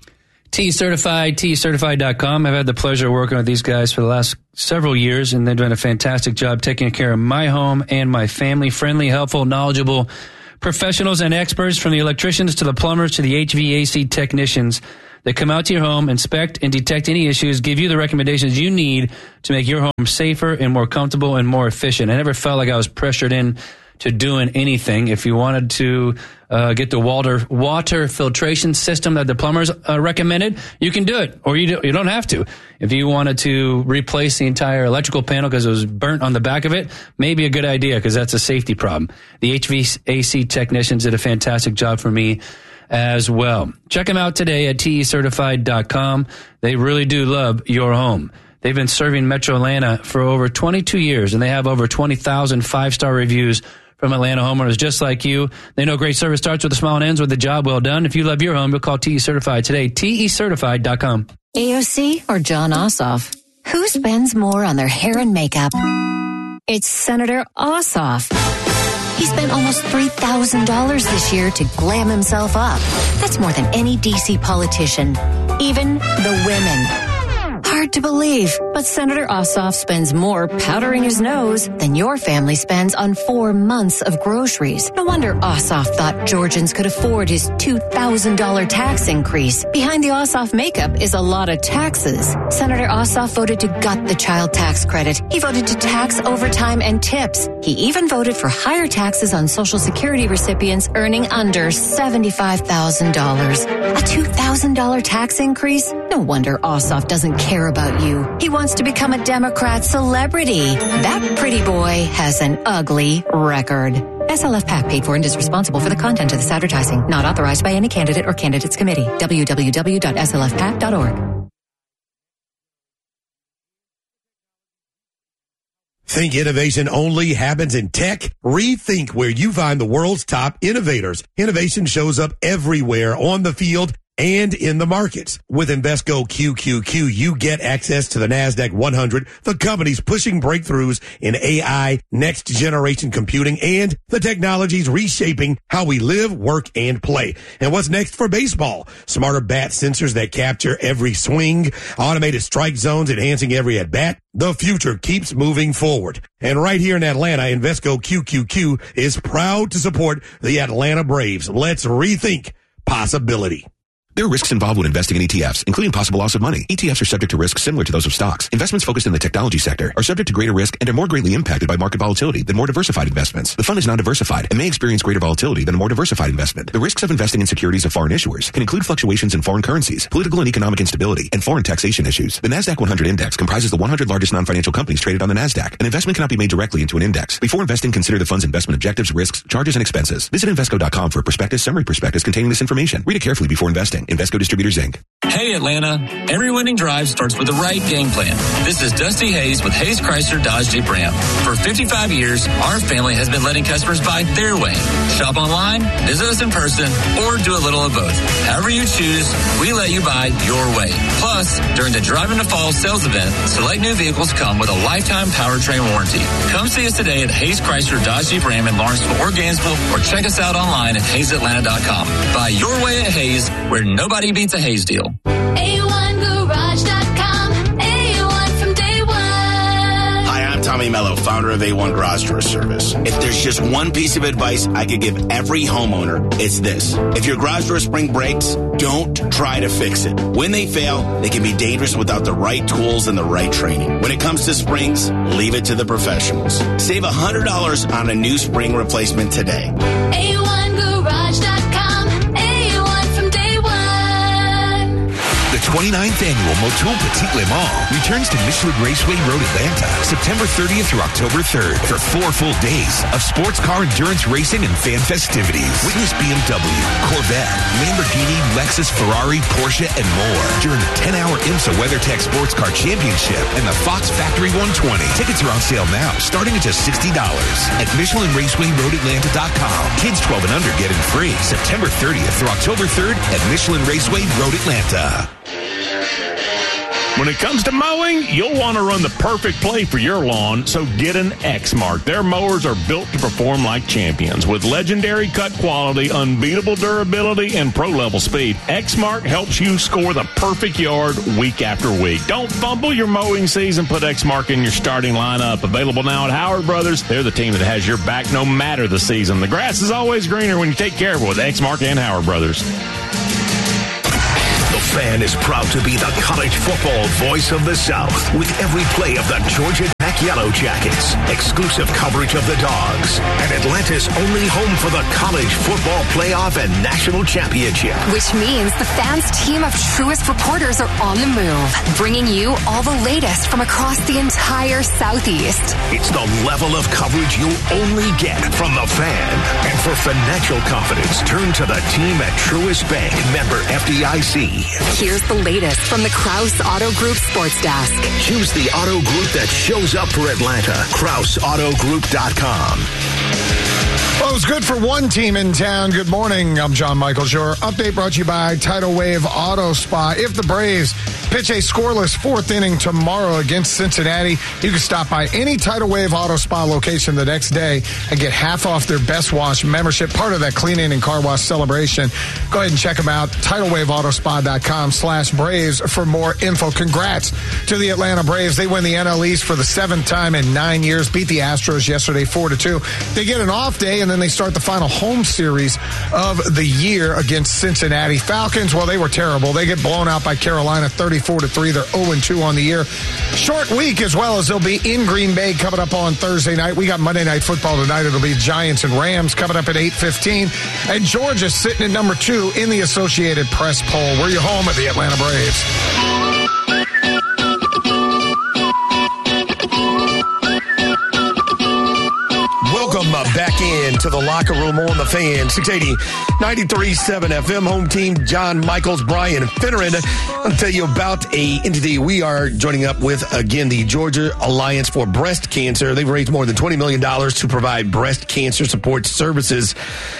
T Certified, T Certified dot com. I've had the pleasure of working with these guys for the last several years, and they've done a fantastic job taking care of my home and my family. Friendly, helpful, knowledgeable professionals and experts, from the electricians to the plumbers to the H V A C technicians. They come out to your home, inspect and detect any issues, give you the recommendations you need to make your home safer and more comfortable and more efficient. I never felt like I was pressured in to doing anything. If you wanted to uh, get the water water filtration system that the plumbers uh, recommended, you can do it, or you, do, you don't have to. If you wanted to replace the entire electrical panel because it was burnt on the back of it, maybe a good idea because that's a safety problem. The H V A C technicians did a fantastic job for me as well. Check them out today at T E certified dot com. They really do love your home. They've been serving Metro Atlanta for over twenty-two years, and they have over twenty thousand five-star reviews from Atlanta homeowners just like you. They know great service starts with a smile and ends with a job well done. If you love your home, you'll call T E Certified today. T E certified dot com. A O C or John Ossoff? Who spends more on their hair and makeup? It's Senator Ossoff. He spent almost three thousand dollars this year to glam himself up. That's more than any D C politician, even the women. Hard to believe, but Senator Ossoff spends more powdering his nose than your family spends on four months of groceries. No wonder Ossoff thought Georgians could afford his two thousand dollars tax increase. Behind the Ossoff makeup is a lot of taxes. Senator Ossoff voted to gut the child tax credit. He voted to tax overtime and tips. He even voted for higher taxes on Social Security recipients earning under seventy-five thousand dollars. A two thousand dollars tax increase? No wonder Ossoff doesn't care about you. He wants to become a Democrat celebrity. That pretty boy has an ugly record. S L F PAC paid for and is responsible for the content of this advertising. Not authorized by any candidate or candidates committee. w w w dot s l f pac dot org. Think innovation only happens in tech? Rethink where you find the world's top innovators. Innovation shows up everywhere, on the field and in the markets. With Invesco Q Q Q, you get access to the NASDAQ one hundred, the companies pushing breakthroughs in A I, next generation computing, and the technologies reshaping how we live, work, and play. And what's next for baseball? Smarter bat sensors that capture every swing, automated strike zones enhancing every at-bat. The future keeps moving forward. And right here in Atlanta, Invesco Q Q Q is proud to support the Atlanta Braves. Let's rethink possibility. There are risks involved when investing in E T Fs, including possible loss of money. E T Fs are subject to risks similar to those of stocks. Investments focused in the technology sector are subject to greater risk and are more greatly impacted by market volatility than more diversified investments. The fund is non-diversified and may experience greater volatility than a more diversified investment. The risks of investing in securities of foreign issuers can include fluctuations in foreign currencies, political and economic instability, and foreign taxation issues. The NASDAQ one hundred Index comprises the one hundred largest non-financial companies traded on the NASDAQ. An investment cannot be made directly into an index. Before investing, consider the fund's investment objectives, risks, charges, and expenses. Visit Invesco dot com for a prospectus, summary prospectus containing this information. Read it carefully before investing. Invesco Distributors, Incorporated. Hey Atlanta, every winning drive starts with the right game plan. This is Dusty Hayes with Hayes Chrysler Dodge Jeep Ram. For fifty-five years, our family has been letting customers buy their way. Shop online, visit us in person, or do a little of both. However you choose, we let you buy your way. Plus, during the Drive into Fall sales event, select new vehicles come with a lifetime powertrain warranty. Come see us today at Hayes Chrysler Dodge Jeep Ram in Lawrenceville or Gainesville, or check us out online at hayes atlanta dot com. Buy your way at Hayes, where nobody beats a Hayes deal. A one garage dot com, A one from day one. Hi, I'm Tommy Mello, founder of A one Garage Door Service. If there's just one piece of advice I could give every homeowner, it's this. If your garage door spring breaks, don't try to fix it. When they fail, they can be dangerous without the right tools and the right training. When it comes to springs, leave it to the professionals. Save one hundred dollars on a new spring replacement today. A one garage dot com, A one from day one. The twenty-ninth Annual Motul Petit Le Mans returns to Michelin Raceway Road, Atlanta, September thirtieth through October third for four full days of sports car endurance racing and fan festivities. Witness B M W, Corvette, Lamborghini, Lexus, Ferrari, Porsche, and more during the ten-hour IMSA WeatherTech Sports Car Championship and the Fox Factory one twenty. Tickets are on sale now, starting at just sixty dollars at Michelin Raceway Road Atlanta dot com. Kids twelve and under get in free September thirtieth through October third at Michelin Raceway Road Atlanta. When it comes to mowing, you'll want to run the perfect play for your lawn, so get an Exmark. Their mowers are built to perform like champions. With legendary cut quality, unbeatable durability, and pro-level speed, Exmark helps you score the perfect yard week after week. Don't fumble your mowing season. Put Exmark in your starting lineup. Available now at Howard Brothers. They're the team that has your back no matter the season. The grass is always greener when you take care of it with Exmark and Howard Brothers. The Fan is proud to be the college football voice of the South with every play of the Georgia Tech Yellow Jackets, exclusive coverage of the Dogs, and Atlanta's only home for the college football playoff and national championship. Which means the Fan's team of truest reporters are on the move, bringing you all the latest from across the entire Southeast. It's the level of coverage you only get from the Fan. And for financial confidence, turn to the team at Truist Bank, member F D I C. Here's the latest from the Krause Auto Group Sports Desk. Choose the auto group that shows up for Atlanta. Krause Auto Group dot com. Well, it was good for one team in town. Good morning. I'm John Michaels. Your update brought to you by Tidal Wave Auto Spa. If the Braves pitch a scoreless fourth inning tomorrow against Cincinnati, you can stop by any Tidal Wave Auto Spa location the next day and get half off their Best Wash membership, part of that cleaning and car wash celebration. Go ahead and check them out. Tidal Wave Auto Spa dot com slash Braves for more info. Congrats to the Atlanta Braves. They win the N L East for the seventh time in nine years. Beat the Astros yesterday four to two. They get an off day, and then they start the final home series of the year against Cincinnati. Falcons, well, they were terrible. They get blown out by Carolina thirty-four to three. They're oh and two on the year. Short week as well, as they'll be in Green Bay coming up on Thursday night. We got Monday Night Football tonight. It'll be Giants and Rams coming up at eight fifteen. And Georgia sitting at number two in the Associated Press poll. We're your home at the Atlanta Braves. Welcome uh, back in to the locker room on the Fan. six eighty, ninety-three point seven F M, home team, John Michaels, Brian Finneran. I'll tell you about a entity we are joining up with, again, the Georgia Alliance for Breast Cancer. They've raised more than twenty million dollars to provide breast cancer support services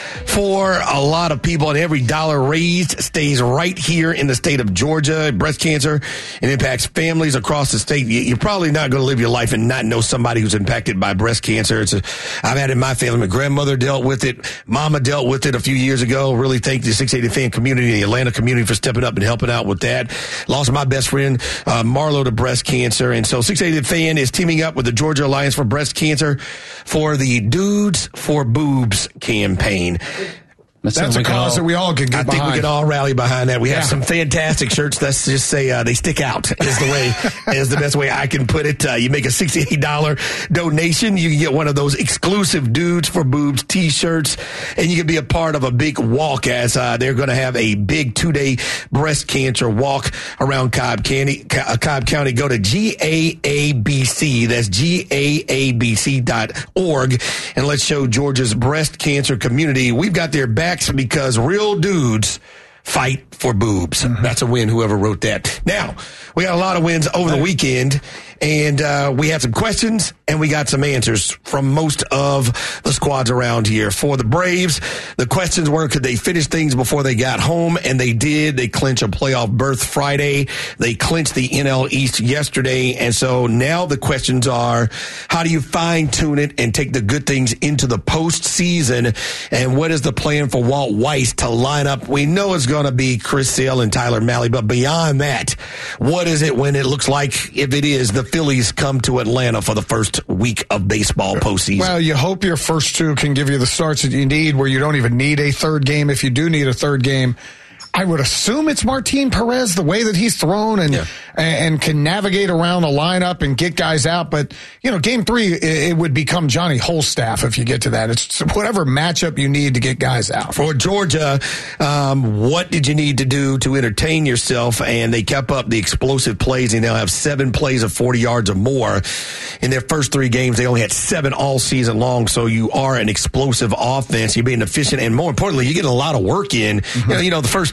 for a lot of people, and every dollar raised stays right here in the state of Georgia. Breast cancer, it impacts families across the state. You're probably not going to live your life and not know somebody who's impacted by breast cancer. It's a, I've had it in my family. My grandmother dealt with it. Mama dealt with it a few years ago. Really thank the six eighty Fan community, the Atlanta community, for stepping up and helping out with that. Lost my best friend, uh, Marlo, to breast cancer. And so six eighty Fan is teaming up with the Georgia Alliance for Breast Cancer for the Dudes for Boobs campaign. That's, That's a cause all, that we all can get I behind. think we can all rally behind that. We yeah. have some fantastic shirts. Let's just say uh, they stick out is the way is the best way I can put it. Uh, you make a sixty-eight dollars donation, you can get one of those exclusive Dudes for Boobs T-shirts, and you can be a part of a big walk, as uh, they're going to have a big two-day breast cancer walk around Cobb County. Cobb County. Go to G A A B C. That's G A A B C dot org, and let's show Georgia's breast cancer community we've got their back, because real dudes fight for boobs. Mm-hmm. That's a win, whoever wrote that. Now, we got a lot of wins over the weekend, and uh, we had some questions, and we got some answers from most of the squads around here. For the Braves, the questions were, could they finish things before they got home? And they did. They clinched a playoff berth Friday. They clinched the N L East yesterday. And so now the questions are, how do you fine-tune it and take the good things into the postseason? And what is the plan for Walt Weiss to line up? We know it's going to be Chris Sale and Tyler Malley, but beyond that, what is it when it looks like, if it is, the Phillies come to Atlanta for the first week of baseball postseason? Well, you hope your first two can give you the starts that you need, where you don't even need a third game. If you do need a third game, I would assume it's Martin Perez, the way that he's thrown and yeah. and can navigate around the lineup and get guys out. But, you know, game three, it would become Johnny Holstaff if you get to that. It's whatever matchup you need to get guys out. For Georgia, um, what did you need to do to entertain yourself? And they kept up the explosive plays. They now have seven plays of forty yards or more. In their first three games, they only had seven all season long. So you are an explosive offense. You're being efficient. And more importantly, you get a lot of work in. Mm-hmm. You know, you know, the first two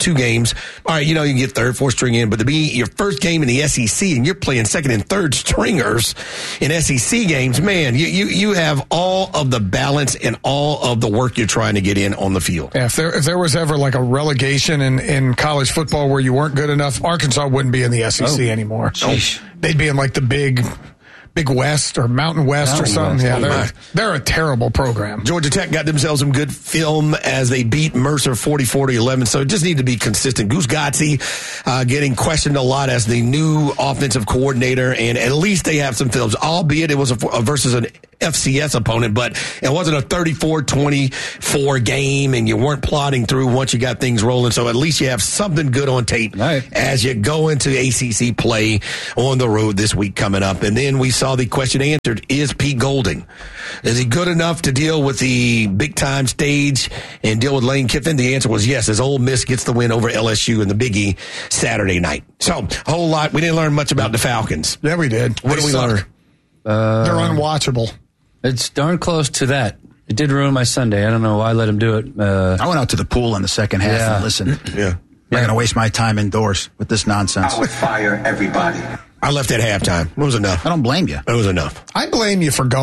two games, all right, you know, you can get third, fourth string in, but to be your first game in the S E C and you're playing second and third stringers in S E C games, man, you, you, you have all of the balance and all of the work you're trying to get in on the field. Yeah, if there if there was ever like a relegation in, in college football where you weren't good enough, Arkansas wouldn't be in the S E C Oh. anymore. Sheesh. They'd be in like the big Big West or Mountain West Mountain or something. West. Yeah, Oh, they're, my. they're a terrible program. Georgia Tech got themselves some good film as they beat Mercer forty-four to eleven. So it just need to be consistent. Goose Gotze uh, getting questioned a lot as the new offensive coordinator, and at least they have some films, albeit it was a, a versus an F C S opponent, but it wasn't a thirty-four twenty-four game, and you weren't plodding through once you got things rolling. So at least you have something good on tape as you go into A C C play on the road this week coming up. And then we saw the question answered, is Pete Golding, is he good enough to deal with the big-time stage and deal with Lane Kiffin? The answer was yes, as Ole Miss gets the win over L S U in the Big E Saturday night. So a whole lot. We didn't learn much about the Falcons. Yeah, we did. What They did we suck. learn? Uh, They're unwatchable. It's darn close to that. It did ruin my Sunday. I don't know why I let him do it. Uh, I went out to the pool in the second half Yeah. and listened. Yeah. I'm not going to waste my time indoors with this nonsense. I would fire everybody. I left at halftime. It was enough. I don't blame you. It was enough. I blame you for going.